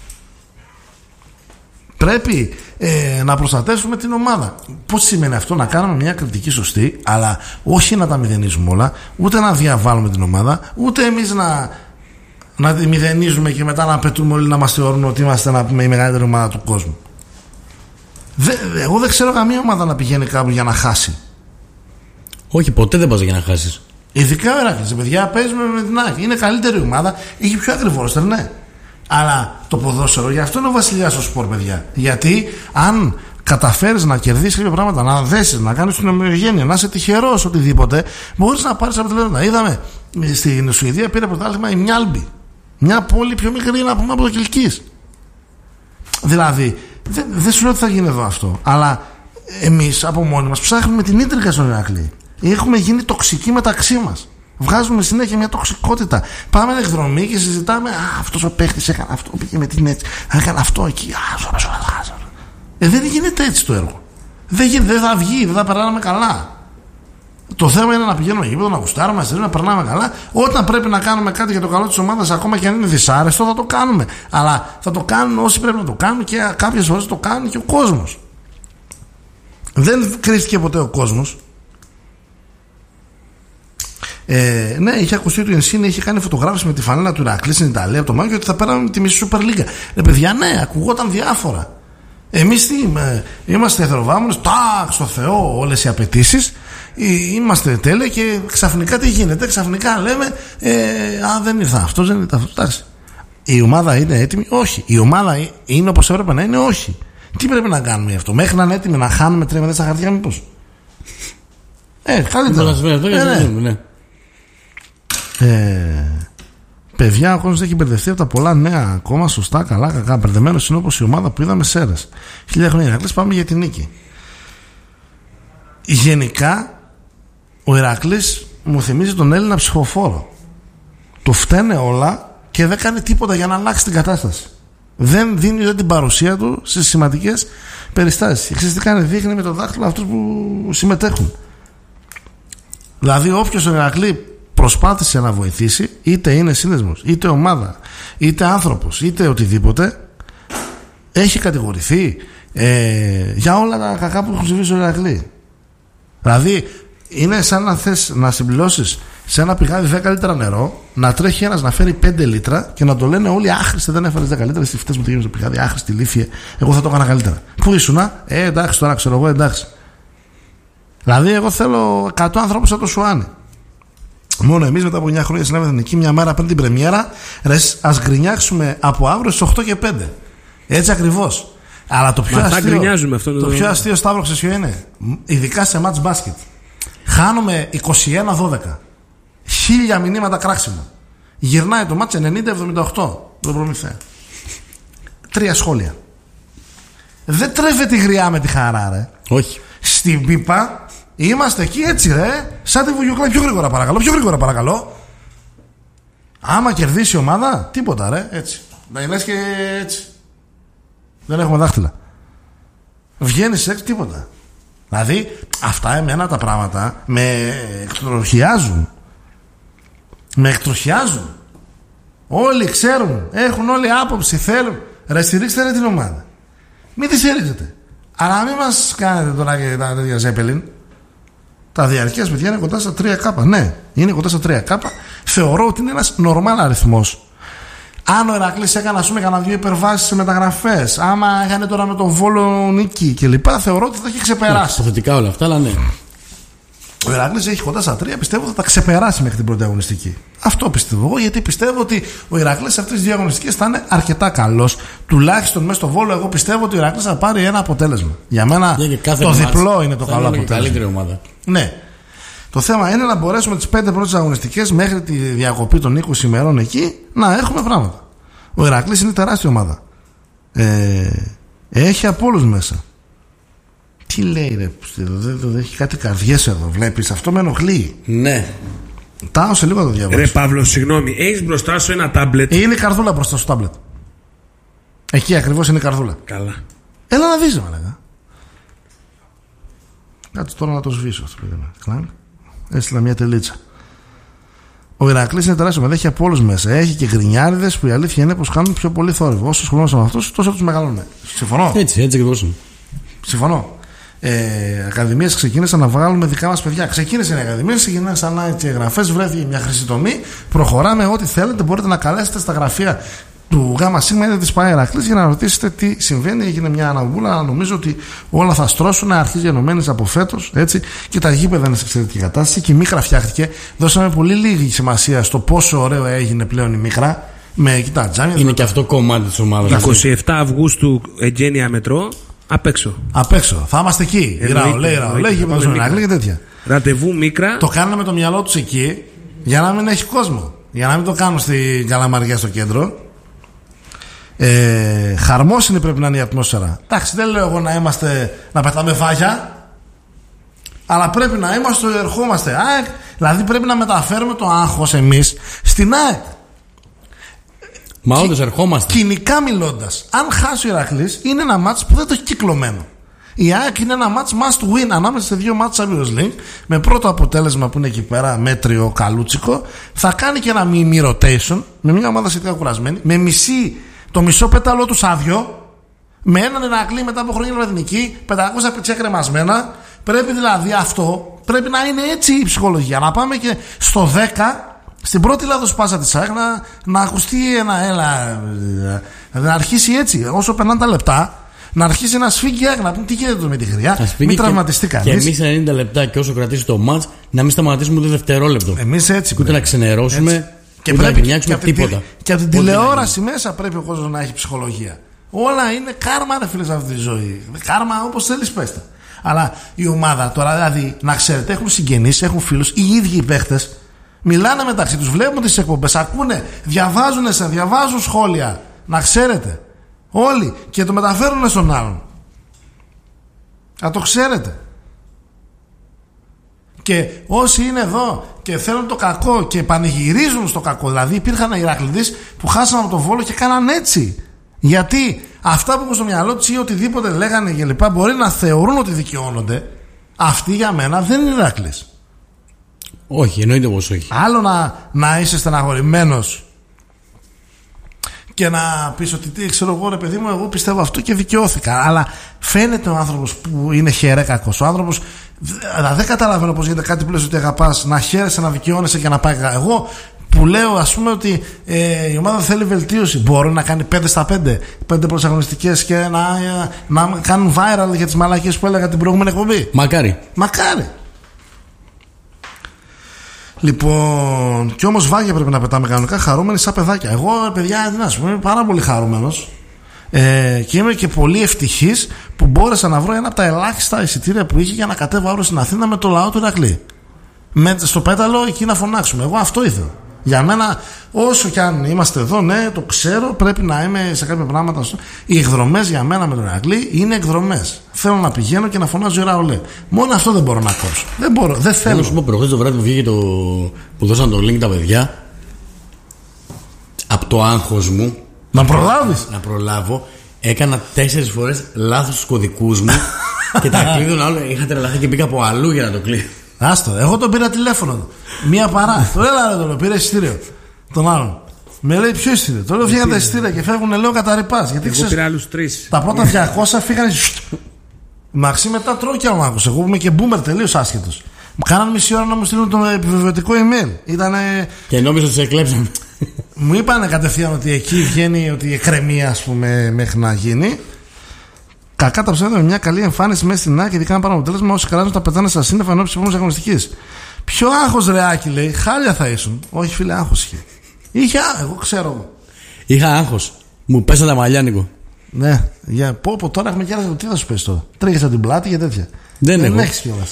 Πρέπει να προστατεύσουμε την ομάδα. Πώς σημαίνει αυτό? Να κάνουμε μια κριτική σωστή, αλλά όχι να τα μηδενίζουμε όλα, ούτε να διαβάλουμε την ομάδα, ούτε εμείς να τη μηδενίζουμε και μετά να απαιτούμε όλοι να μας θεωρούν ότι είμαστε η μεγαλύτερη ομάδα του κόσμου. Εγώ δεν ξέρω καμία ομάδα να πηγαίνει κάπου για να χάσει. Όχι, ποτέ δεν πας για να χάσεις. Ειδικά ο Ηράκλειος, παιδιά, παίζουμε με την ΑΕΚ. Είναι καλύτερη ομάδα, έχει πιο ακριβό ρόστερ, ναι. Αλλά το ποδόσφαιρο, γι' αυτό είναι ο βασιλιάς στο σπορ, παιδιά. Γιατί αν καταφέρεις να κερδίσεις κάποια πράγματα, να δέσεις, να κάνεις την ομοιογένεια, να είσαι τυχερός, οτιδήποτε, μπορείς να πάρεις αποτελέσματα. Είδαμε στην Σουηδία πήρε πρωτάθλημα η Μιάλμπι. Μια πόλη πιο μικρή, να πούμε, από το Κιλκής. Δηλαδή, δεν σου λέω ότι θα γίνει εδώ αυτό. Αλλά εμείς από μόνοι μας ψάχνουμε την ίντρικα στον Ηράκλειο. Έχουμε γίνει τοξικοί μεταξύ μας. Βγάζουμε συνέχεια μια τοξικότητα. Πάμε εκδρομή και συζητάμε. Αυτός ο παίχτης έκανε αυτό, πήγε με την έτσι. Έκανε αυτό εκεί. Δεν γίνεται έτσι το έργο. Δεν θα βγει, δεν θα περνάμε καλά. Το θέμα είναι να πηγαίνουμε γήπεδο, να γουστάρουμε, να περνάμε καλά. Όταν πρέπει να κάνουμε κάτι για το καλό της ομάδας, ακόμα και αν είναι δυσάρεστο, θα το κάνουμε. Αλλά θα το κάνουν όσοι πρέπει να το κάνουν και κάποιες φορές το κάνει και ο κόσμος. Δεν κρίστηκε ποτέ ο κόσμος. Ναι, είχε ακουστεί ότι ο Ενσίνη είχε κάνει φωτογράφηση με τη φανέλα του Ηρακλή στην Ιταλία από το Μάιο και ότι θα πέραμε τη μισή Super League. Παιδιά, ναι, ακουγόταν διάφορα. Εμείς είμαστε εθεροβάμονες, στο Θεό όλες οι απαιτήσεις, είμαστε τέλεια και ξαφνικά τι γίνεται? Ξαφνικά λέμε δεν ήρθα αυτός, δεν ήρθα αυτός. Εντάξει. Η ομάδα είναι έτοιμη? Όχι. Η ομάδα είναι όπως έπρεπε να είναι? Όχι. Τι πρέπει να κάνουμε γι' αυτό? Μέχρι να είναι έτοιμοι να χάνουμε 3-0 στα χαρτιά, μήπως? Καλύτερα. Παιδιά, ο κόσμος έχει μπερδευτεί από τα πολλά νέα ακόμα, σωστά, καλά, κακά. Μπερδεμένος είναι όπως η ομάδα που είδαμε Σέρες. 1000 χρόνια Ηρακλής, πάμε για την νίκη. Γενικά, ο Ηρακλής μου θυμίζει τον Έλληνα ψηφοφόρο. Του φταίνε όλα και δεν κάνει τίποτα για να αλλάξει την κατάσταση. Δεν δίνει ούτε την παρουσία του σε σημαντικές περιστάσεις. Ξέρεις τι κάνει? Δείχνει με το δάχτυλο αυτούς που συμμετέχουν. Δηλαδή, όποιος ο Ηρακλή προσπάθησε να βοηθήσει, είτε είναι σύνδεσμος, είτε ομάδα, είτε άνθρωπος, είτε οτιδήποτε, έχει κατηγορηθεί για όλα τα κακά που έχουν συμβεί στο Ηρακλή. Δηλαδή, είναι σαν να θες να συμπληρώσεις σε ένα πηγάδι 10 λίτρα νερό, να τρέχει ένας να φέρει 5 λίτρα και να το λένε όλοι άχρηστε, δεν έφερες 10 λίτρα. Στις φτές μου το στο πηγάδι, άχρηστη λύθιε, εγώ θα το έκανα καλύτερα. Πού ήσουνα? Εντάξει, τώρα ξέρω εγώ, εντάξει. Δηλαδή, εγώ θέλω 100 ανθρώπους από το Σουάνι. Μόνο εμείς μετά από 9 χρόνια στην Εθνική, μια μέρα πριν την πρεμιέρα, ας γκρινιάξουμε από αύριο στις 8 και 5. Έτσι ακριβώς. Αλλά το πιο αστείο, Σταύρο, ξέρεις ποιο είναι? Ειδικά σε μάτς μπάσκετ. Χάνουμε 21-12. 1000 μηνύματα κράξιμο. Γυρνάει το μάτς 90-78. Το Προμηθέα. 3 σχόλια. Δεν τρέφεται η γριά με τη χαρά, ρε. Όχι. Στην πίπα είμαστε εκεί έτσι, ρε. Σαν τη Βουγιουκλά. Πιο γρήγορα παρακαλώ. Άμα κερδίσει η ομάδα, τίποτα, ρε. Έτσι. Να λες και έτσι. Δεν έχουμε δάχτυλα. Βγαίνεις έξω, τίποτα. Δηλαδή, αυτά εμένα τα πράγματα με εκτροχιάζουν. Όλοι ξέρουν, έχουν όλοι άποψη, θέλουν. Ρε, στηρίξτε ρε την ομάδα. Μην τη στηρίξετε. Αλλά μην μας κάνετε τώρα και τα τέτοια Ζέπελιν. Τα διαρκείας, παιδιά, είναι κοντά στα 3K. Ναι, είναι κοντά στα 3K. Θεωρώ ότι είναι ένας νορμάλ αριθμός. Αν ο Ηρακλής έκανε, ας πούμε, κανένα 2 υπερβάσεις σε μεταγραφές, άμα έκανε τώρα με τον Βόλο νίκη κλπ., θεωρώ ότι θα έχει ξεπεράσει. Υποθετικά όλα αυτά, αλλά ναι. Ο Ηράκλης έχει κοντά στα 3, πιστεύω θα τα ξεπεράσει μέχρι την πρώτη αγωνιστική. Αυτό πιστεύω εγώ, γιατί πιστεύω ότι ο Ηράκλης σε αυτές τις δύο αγωνιστικές θα είναι αρκετά καλός. Τουλάχιστον μέσα στο Βόλο, εγώ πιστεύω ότι ο Ηράκλης θα πάρει ένα αποτέλεσμα. Για μένα το διπλό είναι το καλό αποτέλεσμα. Καλύτερη ομάδα. Ναι. Το θέμα είναι να μπορέσουμε τις 5 πρώτες αγωνιστικές μέχρι τη διακοπή των 20 ημερών εκεί να έχουμε πράγματα. Ο Ηράκλης είναι τεράστια ομάδα. Έχει από όλους μέσα. Τι λέει ρε, δεν έχει κάτι καρδιές εδώ, βλέπεις, αυτό με ενοχλεί. Ναι. Τάω σε λίγο το διαβάσω. Ρε Παύλο, συγγνώμη, έχεις μπροστά σου ένα τάμπλετ. Είναι η καρδούλα μπροστά στο τάμπλετ. Εκεί ακριβώς είναι η καρδούλα. Καλά. Έλα να δεις, μαλάκα. Κάτσε τώρα να το σβήσω αυτό που είδαμε. Έστειλα μια τελίτσα. Ο Ηρακλής είναι τεράστιο, με έχει από όλους μέσα. Έχει και γκρινιάριδες που η αλήθεια είναι πως κάνουν πιο πολύ θόρυβο. Όσο ασχολούμαστε με αυτούς, τόσο τους μεγαλώνουμε. Συμφωνώ. Έτσι ακριβώς είναι. Συμφωνώ. Ακαδημίες ξεκίνησαν να βγάλουμε δικά μας παιδιά. Ξεκίνησε η Ακαδημία, ξεκίνησαν εγγραφές, βρέθηκε μια χρυσή τομή. Προχωράμε, ό,τι θέλετε. Μπορείτε να καλέσετε στα γραφεία του ΓΣ ή της ΠΑΕ Ηρακλής για να ρωτήσετε τι συμβαίνει. Έγινε μια αναβούλα, αλλά νομίζω ότι όλα θα στρώσουν. Αρχίζει ενωμένες από φέτος, έτσι. Και τα γήπεδα είναι σε εξαιρετική κατάσταση. Και η Μίκρα φτιάχτηκε. Δώσαμε πολύ λίγη σημασία στο πόσο ωραίο έγινε πλέον η Μίκρα. Με κοιτά, τζάμια. Είναι και αυτό κομμάτι της ομάδας. 27 Αυγούστου Εγγένεια Μετρό. Απ' έξω. Θα είμαστε εκεί. Λέει και και τέτοια. Ραντεβού Μίκρα. Το κάνανε με το μυαλό τους εκεί για να μην έχει κόσμο. Για να μην το κάνουν στην Καλαμαριά στο κέντρο. Χαρμόσυνη πρέπει να είναι η ατμόσφαιρα. Εντάξει, δεν λέω εγώ να πετάμε φάγια, αλλά πρέπει να είμαστε, ερχόμαστε ΑΕΚ. Δηλαδή πρέπει να μεταφέρουμε το άγχος εμείς στην ΑΕΚ. Μα όντως ερχόμαστε. Κοινικά μιλώντας, αν χάσει ο Ηρακλής, είναι ένα μάτς που δεν το έχει κυκλωμένο. Η ΑΕΚ είναι ένα μάτς must win ανάμεσα σε δύο μάτς Champions League. Με πρώτο αποτέλεσμα που είναι εκεί πέρα μέτριο καλούτσικο. Θα κάνει και ένα mini rotation με μια ομάδα σχετικά κουρασμένη. Με το μισό πέταλό του άδειο. Με έναν Ηρακλή μετά από χρόνια εθνική. 500 πιτσιά κρεμασμένα. Πρέπει δηλαδή αυτό. Πρέπει να είναι έτσι η ψυχολογία. Να πάμε και στο 10. Στην πρώτη λάθος πάσα της ΑΕΚ να ακουστεί ένα έλα. Να αρχίσει έτσι όσο περνάνε τα λεπτά. Να αρχίσει να σφίγγει ΑΕΚ, να πούμε τι γίνεται με τη χρειά. Μην τραυματιστεί κανείς. Και εμείς 90 λεπτά και όσο κρατήσει το μάτς να μην σταματήσουμε ούτε δευτερόλεπτο. Εμείς έτσι. Ούτε να ξενερώσουμε. Έτσι. Και ούτε πρέπει να γκρινιάξουμε τίποτα. Και από την τηλεόραση μέσα πρέπει ο κόσμος να έχει ψυχολογία. Όλα είναι κάρμα, ρε φίλε, σε αυτή τη ζωή. Κάρμα όπως θέλεις πες τα. Αλλά η ομάδα τώρα, δηλαδή, να ξέρετε, έχουν συγγενείς, έχουν φίλους, οι ίδιοι οι παίχτες. Μιλάνε μεταξύ τους, βλέπουν τις εκπομπές, ακούνε, διαβάζουν σχόλια. Να ξέρετε. Όλοι. Και το μεταφέρουν στον άλλον. Να το ξέρετε. Και όσοι είναι εδώ και θέλουν το κακό και πανηγυρίζουν στο κακό, δηλαδή υπήρχαν Ηρακλήδες που χάσαν από το Βόλο και κάναν έτσι. Γιατί αυτά που έχουν στο μυαλό τους ή οτιδήποτε λέγανε και λοιπά μπορεί να θεωρούν ότι δικαιώνονται. Αυτοί για μένα δεν είναι Ηρακλείς. Όχι, εννοείται πως όχι. Άλλο να είσαι στεναχωρημένος και να πεις ότι τι ξέρω εγώ ρε παιδί μου, εγώ πιστεύω αυτό και δικαιώθηκα. Αλλά φαίνεται ο άνθρωπος που είναι χερέκακος. Ο άνθρωπος δεν καταλαβαίνω πως γίνεται κάτι που λες ότι αγαπάς, να χαίρεσαι, να δικαιώνεσαι και να πάει. Εγώ που λέω ας πούμε ότι η ομάδα θέλει βελτίωση, μπορεί να κάνει 5 στα 5 προσαγωνιστικές και να κάνουν viral για τις μαλακίες που έλεγα την προηγούμενη εκπομπή. Μακάρι. Λοιπόν, κι όμως βάγια πρέπει να πετάμε κανονικά, χαρούμενοι σαν παιδάκια. Εγώ, παιδιά, τι να σου πω, είμαι πάρα πολύ χαρούμενος και είμαι και πολύ ευτυχής που μπόρεσα να βρω ένα από τα ελάχιστα εισιτήρια που είχε για να κατέβω αύριο στην Αθήνα με το λαό του Ηρακλή. Στο πέταλο εκεί να φωνάξουμε. Εγώ αυτό ήθελα. Για μένα, όσο κι αν είμαστε εδώ, ναι, το ξέρω, πρέπει να είμαι σε κάποια πράγματα. Οι εκδρομές για μένα με τον Ηρακλή είναι εκδρομές. Θέλω να πηγαίνω και να φωνάζω Ηραολέ. Μόνο αυτό δεν μπορώ να κόψω. Δεν θέλω. Να σου πω, προχθές το βράδυ που βγήκε που δώσαν το link τα παιδιά, από το άγχος μου. Να προλάβεις. Να προλάβω. Έκανα 4 φορές λάθος στους κωδικούς μου και τα κλείδωνα όλα. Είχα τρελαθεί και πήγα από αλλού για να το κλείσω. Άστο, εγώ τον πήρα τηλέφωνο. Μία παρά. Το έλα ρε, τον πήρα εισιτήριο. Τον άλλον. Με λέει ποιο εισιτήριο. Τώρα φύγαν τα εισιτήρια και φεύγουν, λέω καταρρυπάς. Γιατί εγώ πήρα άλλους 3. Τα πρώτα 200 φύγανε. Μαξί μετά τρώω και ο άγχος. Εγώ είμαι και boomer τελείως άσχετος. Μου κάνανε μισή ώρα να μου στείλουν το επιβεβαιωτικό email. Ήτανε. Και νόμιζα ότι σε εκλέψαμε. Μου είπανε κατευθείαν ότι εκεί βγαίνει ότι εκκρεμεί, ας πούμε, μέχρι να γίνει. Κακά τα ψέματα με μια καλή εμφάνιση μέσα στην ΑΕΚ, ειδικά να πάρουν αποτέλεσμα. Όσοι καλάζουν τα πετάνε στα σύννεφα ενώπιση τη επόμενη αγωνιστική. Ποιο άγχος ρε Άκη, λέει, χάλια θα ήσουν. Όχι, φίλε, άγχος είχε. Είχε, εγώ ξέρω. Είχα άγχος. Μου πέσαν τα μαλλιά, Νίκο. Ναι, για πω τώρα έχουμε κέρδο. Τι θα σου πέσει τώρα. Τρέχεις από την πλάτη και τέτοια. Δεν έχεις κιόλας.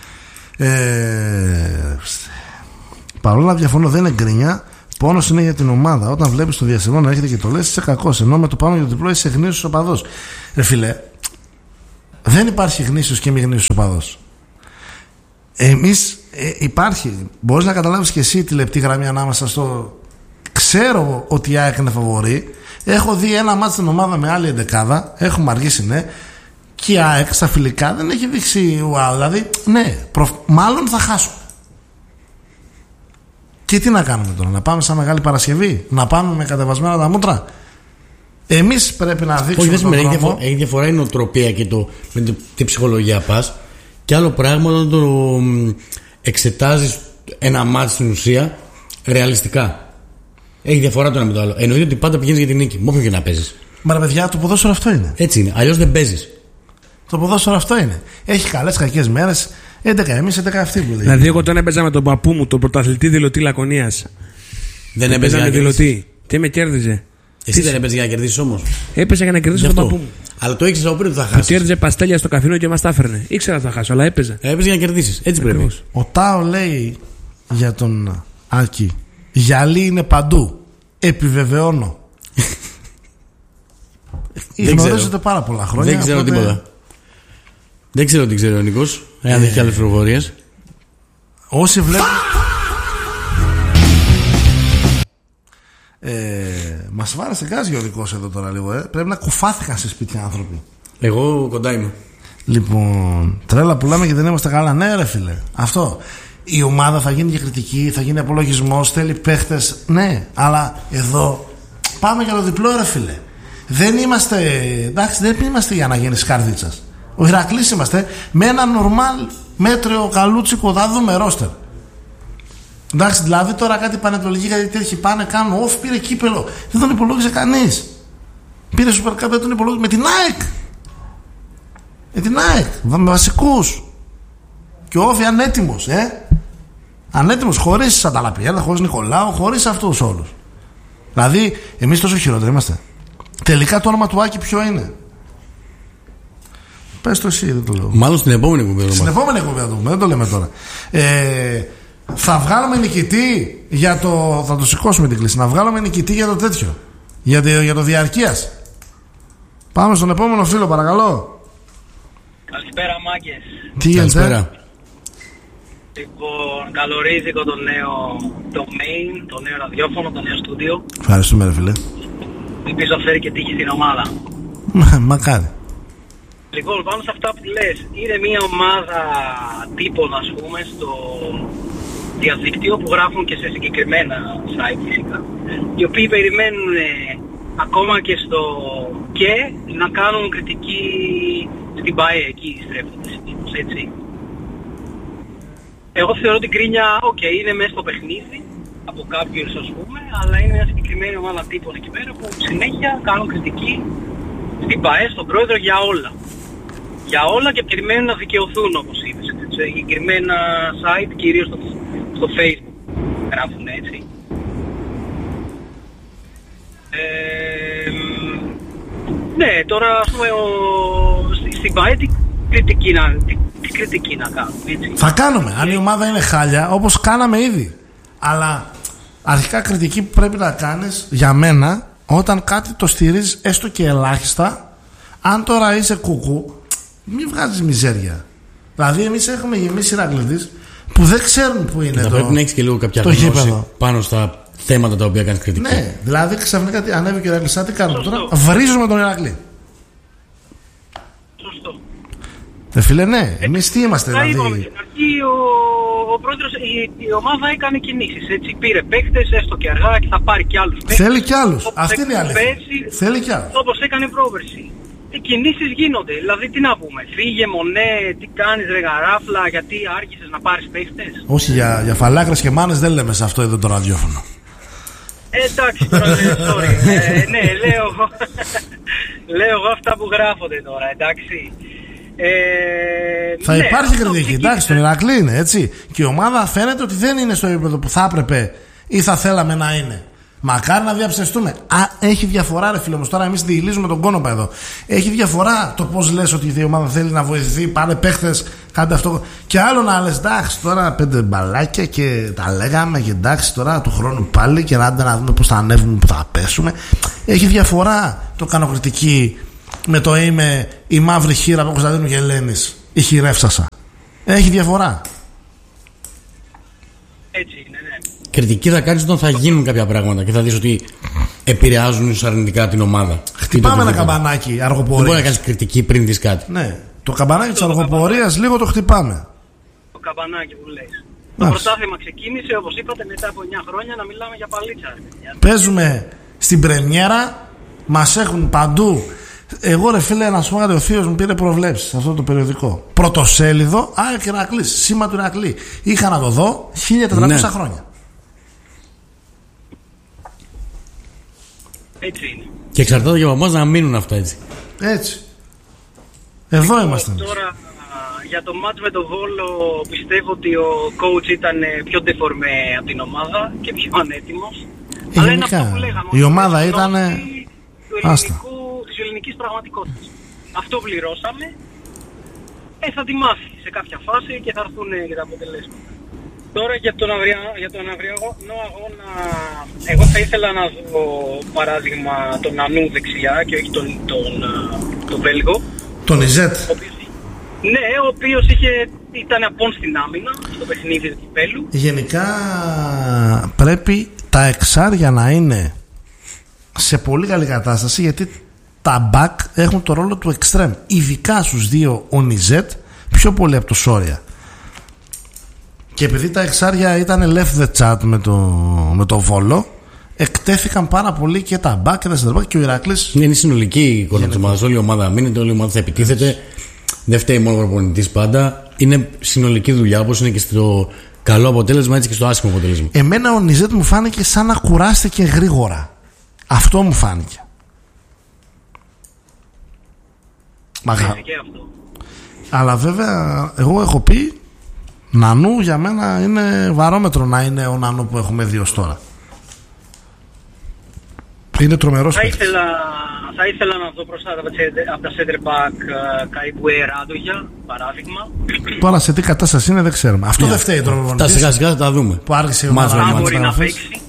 Παρόλα διαφωνώ, δεν είναι γκρίνια. Πόνος είναι για την ομάδα. Όταν βλέπεις το διασυνό να έρχεται και το λες, είσαι κακός. Ενώ με το πάνω για το διπλό είσαι γνήσιος οπαδός. Ρε φίλε, δεν υπάρχει γνήσιος και μη γνήσιος οπαδός. Εμείς υπάρχει. Μπορείς να καταλάβεις και εσύ τη λεπτή γραμμή ανάμεσα στο. Ξέρω ότι η ΑΕΚ είναι φαβορή. Έχω δει ένα μάτς στην ομάδα με άλλη εντεκάδα. Έχουμε αργήσει, ναι. Και η ΑΕΚ στα φιλικά δεν έχει δείξει. Wow, δηλαδή, ναι, μάλλον θα χάσουμε. Και τι να κάνουμε τώρα, να πάμε σαν Μεγάλη Παρασκευή, να πάμε με κατεβασμένα τα μούτρα. Εμείς πρέπει να δείξουμε. Όχι, δεν σημαίνει. Έχει διαφορά η νοοτροπία και με τη ψυχολογία πας. Και άλλο πράγμα όταν το εξετάζεις ένα μάτι στην ουσία ρεαλιστικά. Έχει διαφορά το ένα με το άλλο. Εννοείται ότι πάντα πηγαίνεις για την νίκη. Με όποιον και να παίζεις. Μα ρε παιδιά, το ποδόσφαιρο αυτό είναι. Έτσι είναι. Αλλιώς δεν παίζεις. Το ποδόσφαιρο αυτό είναι. Έχει καλές, κακές μέρες. 11 εμείς, 11 αυτοί που λέει. Δηλαδή, εγώ όταν έπαιζα με τον παππού μου, τον πρωταθλητή δηλωτή Λακωνίας. Δεν έπαιζε με δηλωτή. Και με κέρδιζε. Εσύ δεν έπαιζε για να κερδίσεις όμως. Έπαιζε για να κερδίσω τον παππού μου. Αλλά το ήξερα από πριν ότι θα χάσεις. Κέρδιζε παστέλια στο καφενείο και μας τα έφερνε. Ήξερα ότι θα χάσω, αλλά έπαιζε. Έπαιζε για να κερδίσεις. Έτσι πρέπει. Ο Τάο λέει για τον Άκη. Γυαλί είναι παντού. Επιβεβαιώνω. Γνωρίζετε πάρα πολλά χρόνια. Δεν ξέρω τίποτα. Δεν ξέρω τι ξέρει ο Νίκος. Εάν έχει άλλες πληροφορίες. Όσοι βλέπουν. Μας βάρεσε γκάζι ο δικός εδώ τώρα λίγο. Πρέπει να κουφάθηκαν σε σπίτια άνθρωποι. Εγώ κοντά είμαι. Λοιπόν, τρέλα πουλάμε και δεν είμαστε καλά. Ναι, ρε φίλε. Αυτό. Η ομάδα θα γίνει και κριτική, θα γίνει απολογισμός, θέλει παίχτες. Ναι, αλλά εδώ πάμε για το διπλό, ρε φίλε. Δεν είμαστε. Εντάξει, δεν είμαστε για να γίνει καρδίτσας. Ο Ηρακλής είμαστε με ένα νορμάλ μέτριο καλούτσικο, θα δούμε ρόστερ. Εντάξει, δηλαδή τώρα κάτι πανετολική, κάτι τέτοιοι πάνε, κάνουν off, πήρε κύπελο. Δεν τον υπολόγιζε κανείς. Πήρε Super Cup, δεν τον υπολόγιζε. Με την ΑΕΚ. Με την ΑΕΚ. Με βασικούς. Και ο Όφη ανέτοιμος, ανέτοιμος, χωρίς Σανταλαπιέλα, χωρίς Νικολάου, χωρίς αυτούς όλους. Δηλαδή, εμείς τόσο χειρότεροι είμαστε. Τελικά το όνομα του Άκη ποιο είναι? Πες το εσύ, δεν το λέω. Μάλλον στην επόμενη κουβέντα. Στην επόμενη κουβέντα, δεν το λέμε τώρα. Θα βγάλουμε νικητή για το. Θα το σηκώσουμε την κλίση. Να βγάλουμε νικητή για το τέτοιο. Για το διαρκείας. Πάμε στον επόμενο φίλο, παρακαλώ. Καλησπέρα, μάγκες. Τι γίνεται? Λοιπόν, καλορίζικο το νέο domain, το νέο ραδιόφωνο, το νέο στούντιο. Ευχαριστούμε, ρε φίλε. Ελπίζω να φέρει και τύχη στην ομάδα. Μακάρι. Λοιπόν, πάνω σε αυτά που λες, είναι μια ομάδα τύπων, ας πούμε, στο διαδίκτυο που γράφουν και σε συγκεκριμένα site φυσικά, οι οποίοι περιμένουν ακόμα και στο και να κάνουν κριτική στην ΠΑΕ, εκεί στρέφονται συνήθως, έτσι. Εγώ θεωρώ την κρίνια, είναι μέσα στο παιχνίδι από κάποιους, ας πούμε, αλλά είναι μια συγκεκριμένη ομάδα τύπων εκεί πέρα που συνέχεια κάνουν κριτική στην ΠΑΕ, στον πρόεδρο, για όλα. Για όλα και περιμένουν να δικαιωθούν, όπως είπες. Σε συγκεκριμένα site, κυρίως στο Facebook, γράφουν έτσι. Ναι, τώρα ας πούμε στην ΠΑΕ τι κριτική να κάνουμε, έτσι. Θα κάνουμε, αν η ομάδα είναι χάλια, όπως κάναμε ήδη. Αλλά αρχικά κριτική που πρέπει να κάνεις, για μένα, όταν κάτι το στηρίζεις έστω και ελάχιστα. Αν τώρα είσαι κουκού, μην βγάζεις μιζέρια. Δηλαδή εμείς έχουμε γεμίσει Ηρακλήδης που δεν ξέρουν που είναι θα πρέπει να έχεις και λίγο κάποια γνώση πάνω στα θέματα τα οποία κάνεις κριτική. Ναι, δηλαδή ξαφνικά ανέβηκε ο Ηρακλής, τι κάνουμε τώρα? Βρίζουμε τον Ηρακλή. Σωστό. Φίλε, ναι, εμείς τι είμαστε δηλαδή? Είπαμε στην αρχή, ο πρόεδρος, η ομάδα έκανε κινήσεις, έτσι. Πήρε παίκτες, έστω και αργά, και θα πάρει κι άλλους παίκτες. Θέλει κι άλλους. Αυτή είναι η αλήθεια. Θέλει κι άλλους. Όπως έκανε πρόπερση. Οι κινήσεις γίνονται. Δηλαδή, τι να πούμε, φύγε Μονέ, τι κάνεις ρε γαράφλα, γιατί άρχισες να πάρεις παίκτες? Όχι, για φαλάκρες και μάνες δεν λέμε σε αυτό εδώ το ραδιόφωνο. Εντάξει, τώρα sorry. Ναι, λέω εγώ αυτά που γράφονται τώρα, εντάξει. Θα ναι, υπάρχει κριτική, εντάξει, στον Ηρακλή είναι έτσι. Και η ομάδα φαίνεται ότι δεν είναι στο επίπεδο που θα έπρεπε ή θα θέλαμε να είναι. Μακάρι να διαψευστούμε. Έχει διαφορά, ρε φίλε μου. Τώρα εμείς διηλίζουμε τον κόνοπα εδώ. Έχει διαφορά το πώς λες ότι η ομάδα θέλει να βοηθηθεί. Πάνε παίχτες, κάντε αυτό. Και άλλο να λες, εντάξει, τώρα 5 μπαλάκια και τα λέγαμε. Και εντάξει, τώρα του χρόνου πάλι. Και να δούμε πώς θα ανέβουμε, που θα πέσουμε. Έχει διαφορά το κάνω κριτική με το είμαι η μαύρη χείρα από Κωνσταντίνου και Ελένης. Η χειρεύσασα. Έχει διαφορά. Έτσι είναι, ναι. Κριτική θα κάνεις όταν θα γίνουν κάποια πράγματα και θα δεις ότι επηρεάζουν αρνητικά την ομάδα. Χτυπάμε ένα καμπανάκι αργοπορίας. Δεν μπορεί να κάνεις κριτική πριν δεις κάτι. Ναι, το καμπανάκι της αργοπορίας λίγο το χτυπάμε. Το καμπανάκι που λες. Το πρωτάθλημα ξεκίνησε, όπως είπατε, μετά από 9 χρόνια να μιλάμε για παλίτσα. Παίζουμε στην πρεμιέρα, μας έχουν παντού. Εγώ ρε φίλε, να σου πω κάτι, ο θείος μου πήρε προβλέψεις σε αυτό το περιοδικό. Πρωτοσέλιδο, ΑΕΚ Ηρακλής, σήμα του Ηρακλή. Είχα να το δω 1400 χρόνια. Έτσι είναι. Και εξαρτάται και από εμάς να μείνουν αυτά έτσι. Έτσι. Εδώ είμαστε. Τώρα για το μάτς με το Βόλο πιστεύω ότι ο coach ήταν πιο ντεφορμέ από την ομάδα και πιο ανέτοιμος. Αλλά είναι αυτό που λέγαμε. Η ομάδα ήταν της ελληνικής πραγματικότητας. Αυτό πληρώσαμε. Θα τη μάθει σε κάποια φάση και θα έρθουν και τα αποτελέσματα. Τώρα για τον αυριανό αγώνα, εγώ θα ήθελα να δω παράδειγμα τον Νανού δεξιά και όχι τον Βέλγο. Τον Ιζέτ. Ναι, ο οποίος ήταν απόν στην άμυνα στο παιχνίδι του κυπέλου. Γενικά πρέπει τα εξάρια να είναι σε πολύ καλή κατάσταση, γιατί τα back έχουν το ρόλο του extreme. Ειδικά στους δύο ο Νιζέτ πιο πολύ από το Σόρια. Και επειδή τα εξάρια ήταν left the chat με το Βόλο, εκτέθηκαν πάρα πολύ και τα back και τα center back και ο Ηρακλής. Είναι συνολική η εικόνα της ομάδας. Όλη η ομάδα μείνεται, όλη η ομάδα θα επιτίθεται. Δεν φταίει μόνο ο προπονητής πάντα. Είναι συνολική δουλειά, όπως είναι και στο καλό αποτέλεσμα, έτσι και στο άσχημο αποτέλεσμα. Εμένα ο Νιζέτ μου φάνηκε σαν να κουράστηκε γρήγορα. Αυτό μου φάνηκε. Αλλά βέβαια εγώ έχω πει Νανού για μένα είναι βαρόμετρο να είναι ο Νανού που έχουμε δει ως τώρα. Είναι τρομερός. Θα ήθελα να δω μπροστά από τα center back Καϊμπουέ Ράντογια, παράδειγμα. Τώρα σε τι κατάσταση είναι δεν ξέρουμε. Αυτό δεν φταίει τώρα. Τα σιγά σιγά θα τα δούμε. Που άρχισε η ομάδα. Αν μπορεί να παίξει.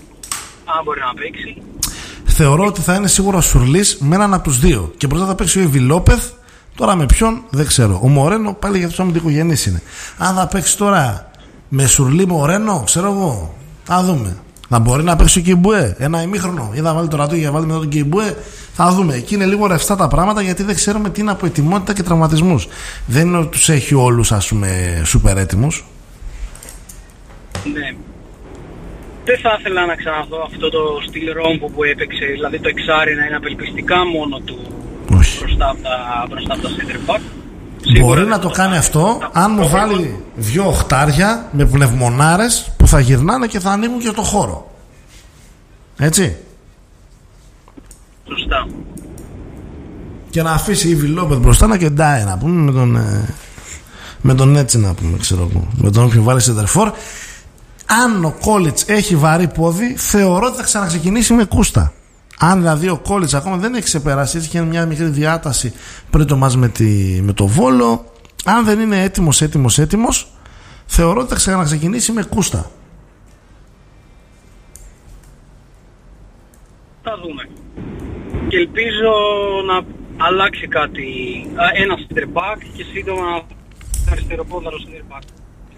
Θεωρώ ότι θα είναι σίγουρα ο Σουρλής με έναν από τους δύο. Και μπροστά θα παίξει ο Ιβι Λόπεθ. Τώρα με ποιον δεν ξέρω. Ο Μορένο πάλι για τους αμυντικογενείς είναι. Αν θα παίξει τώρα με Σουρλί Μορένο, ξέρω εγώ, θα δούμε. Να μπορεί να παίξει ο Κιμπουέ ένα ημίχρονο ή θα βάλει το Ρατούγια και βάλει μετά τον Κιμπουέ, θα δούμε. Εκεί είναι λίγο ρευστά τα πράγματα, γιατί δεν ξέρουμε τι είναι από ετοιμότητα και τραυματισμούς. Δεν είναι ότι τους έχει όλους, ας πούμε, σούπερ έτοιμους. Ναι. Δεν θα ήθελα να ξαναδώ αυτό το στυλ ρόμπο που έπαιξε, δηλαδή το εξάρι να είναι απελπιστικά μόνο του μπροστά από τα center back. Μπορεί να το κάνει αυτό αν μου βάλει δυο οχτάρια με πνευμονάρες που θα γυρνάνε και θα ανοίγουν και το χώρο. Έτσι. Σωστά. Και να αφήσει η Βιλόπεθ μπροστά να κεντάει, να πούμε, με τον έτσι, να πούμε, ξέρω εγώ, με τον οποίο βάλει σεντερφόρ. Αν ο Κόλιτς έχει βαρύ πόδι, θεωρώ ότι θα ξαναξεκινήσει με Κούστα. Αν δηλαδή ο Κόλιτς ακόμα δεν έχει ξεπεράσει, έτσι και μια μικρή διάταση πριν το μάτς με το Βόλο, αν δεν είναι έτοιμος, θεωρώ ότι θα ξαναξεκινήσει με Κούστα. Θα δούμε. Και ελπίζω να αλλάξει κάτι, ένα center back και σύντομα αριστεροπόδαρο center back.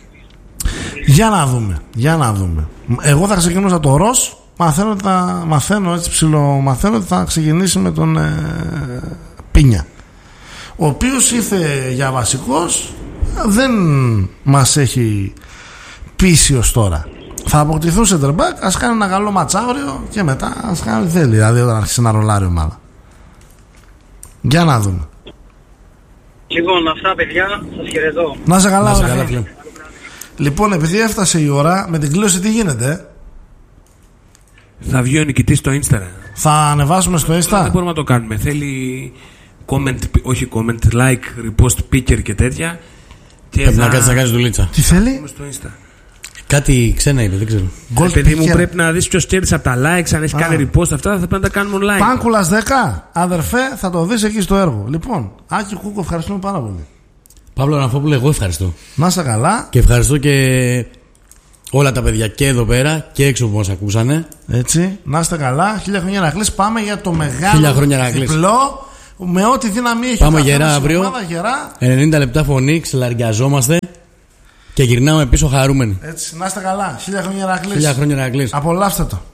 Για να δούμε. Εγώ θα ξεκινήσω το Ρος. Μαθαίνω ότι θα ξεκινήσει με τον Πίνια, ο οποίος ήρθε για βασικός, δεν μας έχει πείσει ως τώρα. Θα αποκτηθούν center back, ας κάνει ένα καλό ματς αύριο και μετά ας κάνει ό,τι θέλει, δηλαδή όταν αρχίσει να ρολάρει η ομάδα. Για να δούμε. Λοιπόν, αυτά παιδιά, σας χαιρετώ. Να σε καλά, φίλε. Λοιπόν, επειδή έφτασε η ώρα, με την κλήρωση τι γίνεται? Θα βγει ο νικητής στο Instagram. Θα ανεβάσουμε στο Δεν Insta. μπορούμε να το κάνουμε. Θέλει comment, όχι comment, like, repost, picker και τέτοια. Και Πρέπει να κάτσεις να κάνεις δουλίτσα. Τι θέλει? στο Insta. Κάτι ξένα είπε, δεν ξέρω. Παιδί μου, picker. πρέπει να δεις ποιος κέρδισε από τα likes. Αν έχει κάνει repost, αυτά θα πρέπει να τα κάνουμε online. Πάνκουλας 10. Αδερφέ, θα το δεις εκεί στο έργο. Λοιπόν, Άκη Κούκο, ευχαριστούμε πάρα πολύ. Παύλο Ραφόπουλε, εγώ ευχαριστώ. Να είσαι καλά. Και ευχαριστώ και όλα τα παιδιά και εδώ πέρα και έξω που μας ακούσανε. Έτσι, να είστε καλά. 1000 χρόνια Ηρακλής. Πάμε για το 1000 μεγάλο χρόνια Ηρακλής. διπλό. Με ό,τι δύναμη έχει. Πάμε ο καθένας γερά στην αύριο. ομάδα, γερά. 90 λεπτά φωνή, ξελαριαζόμαστε και γυρνάμε πίσω χαρούμενοι. Έτσι, να είστε καλά. 1000 χρόνια Ηρακλής. 1000 χρόνια Ηρακλής. Απολαύστε το.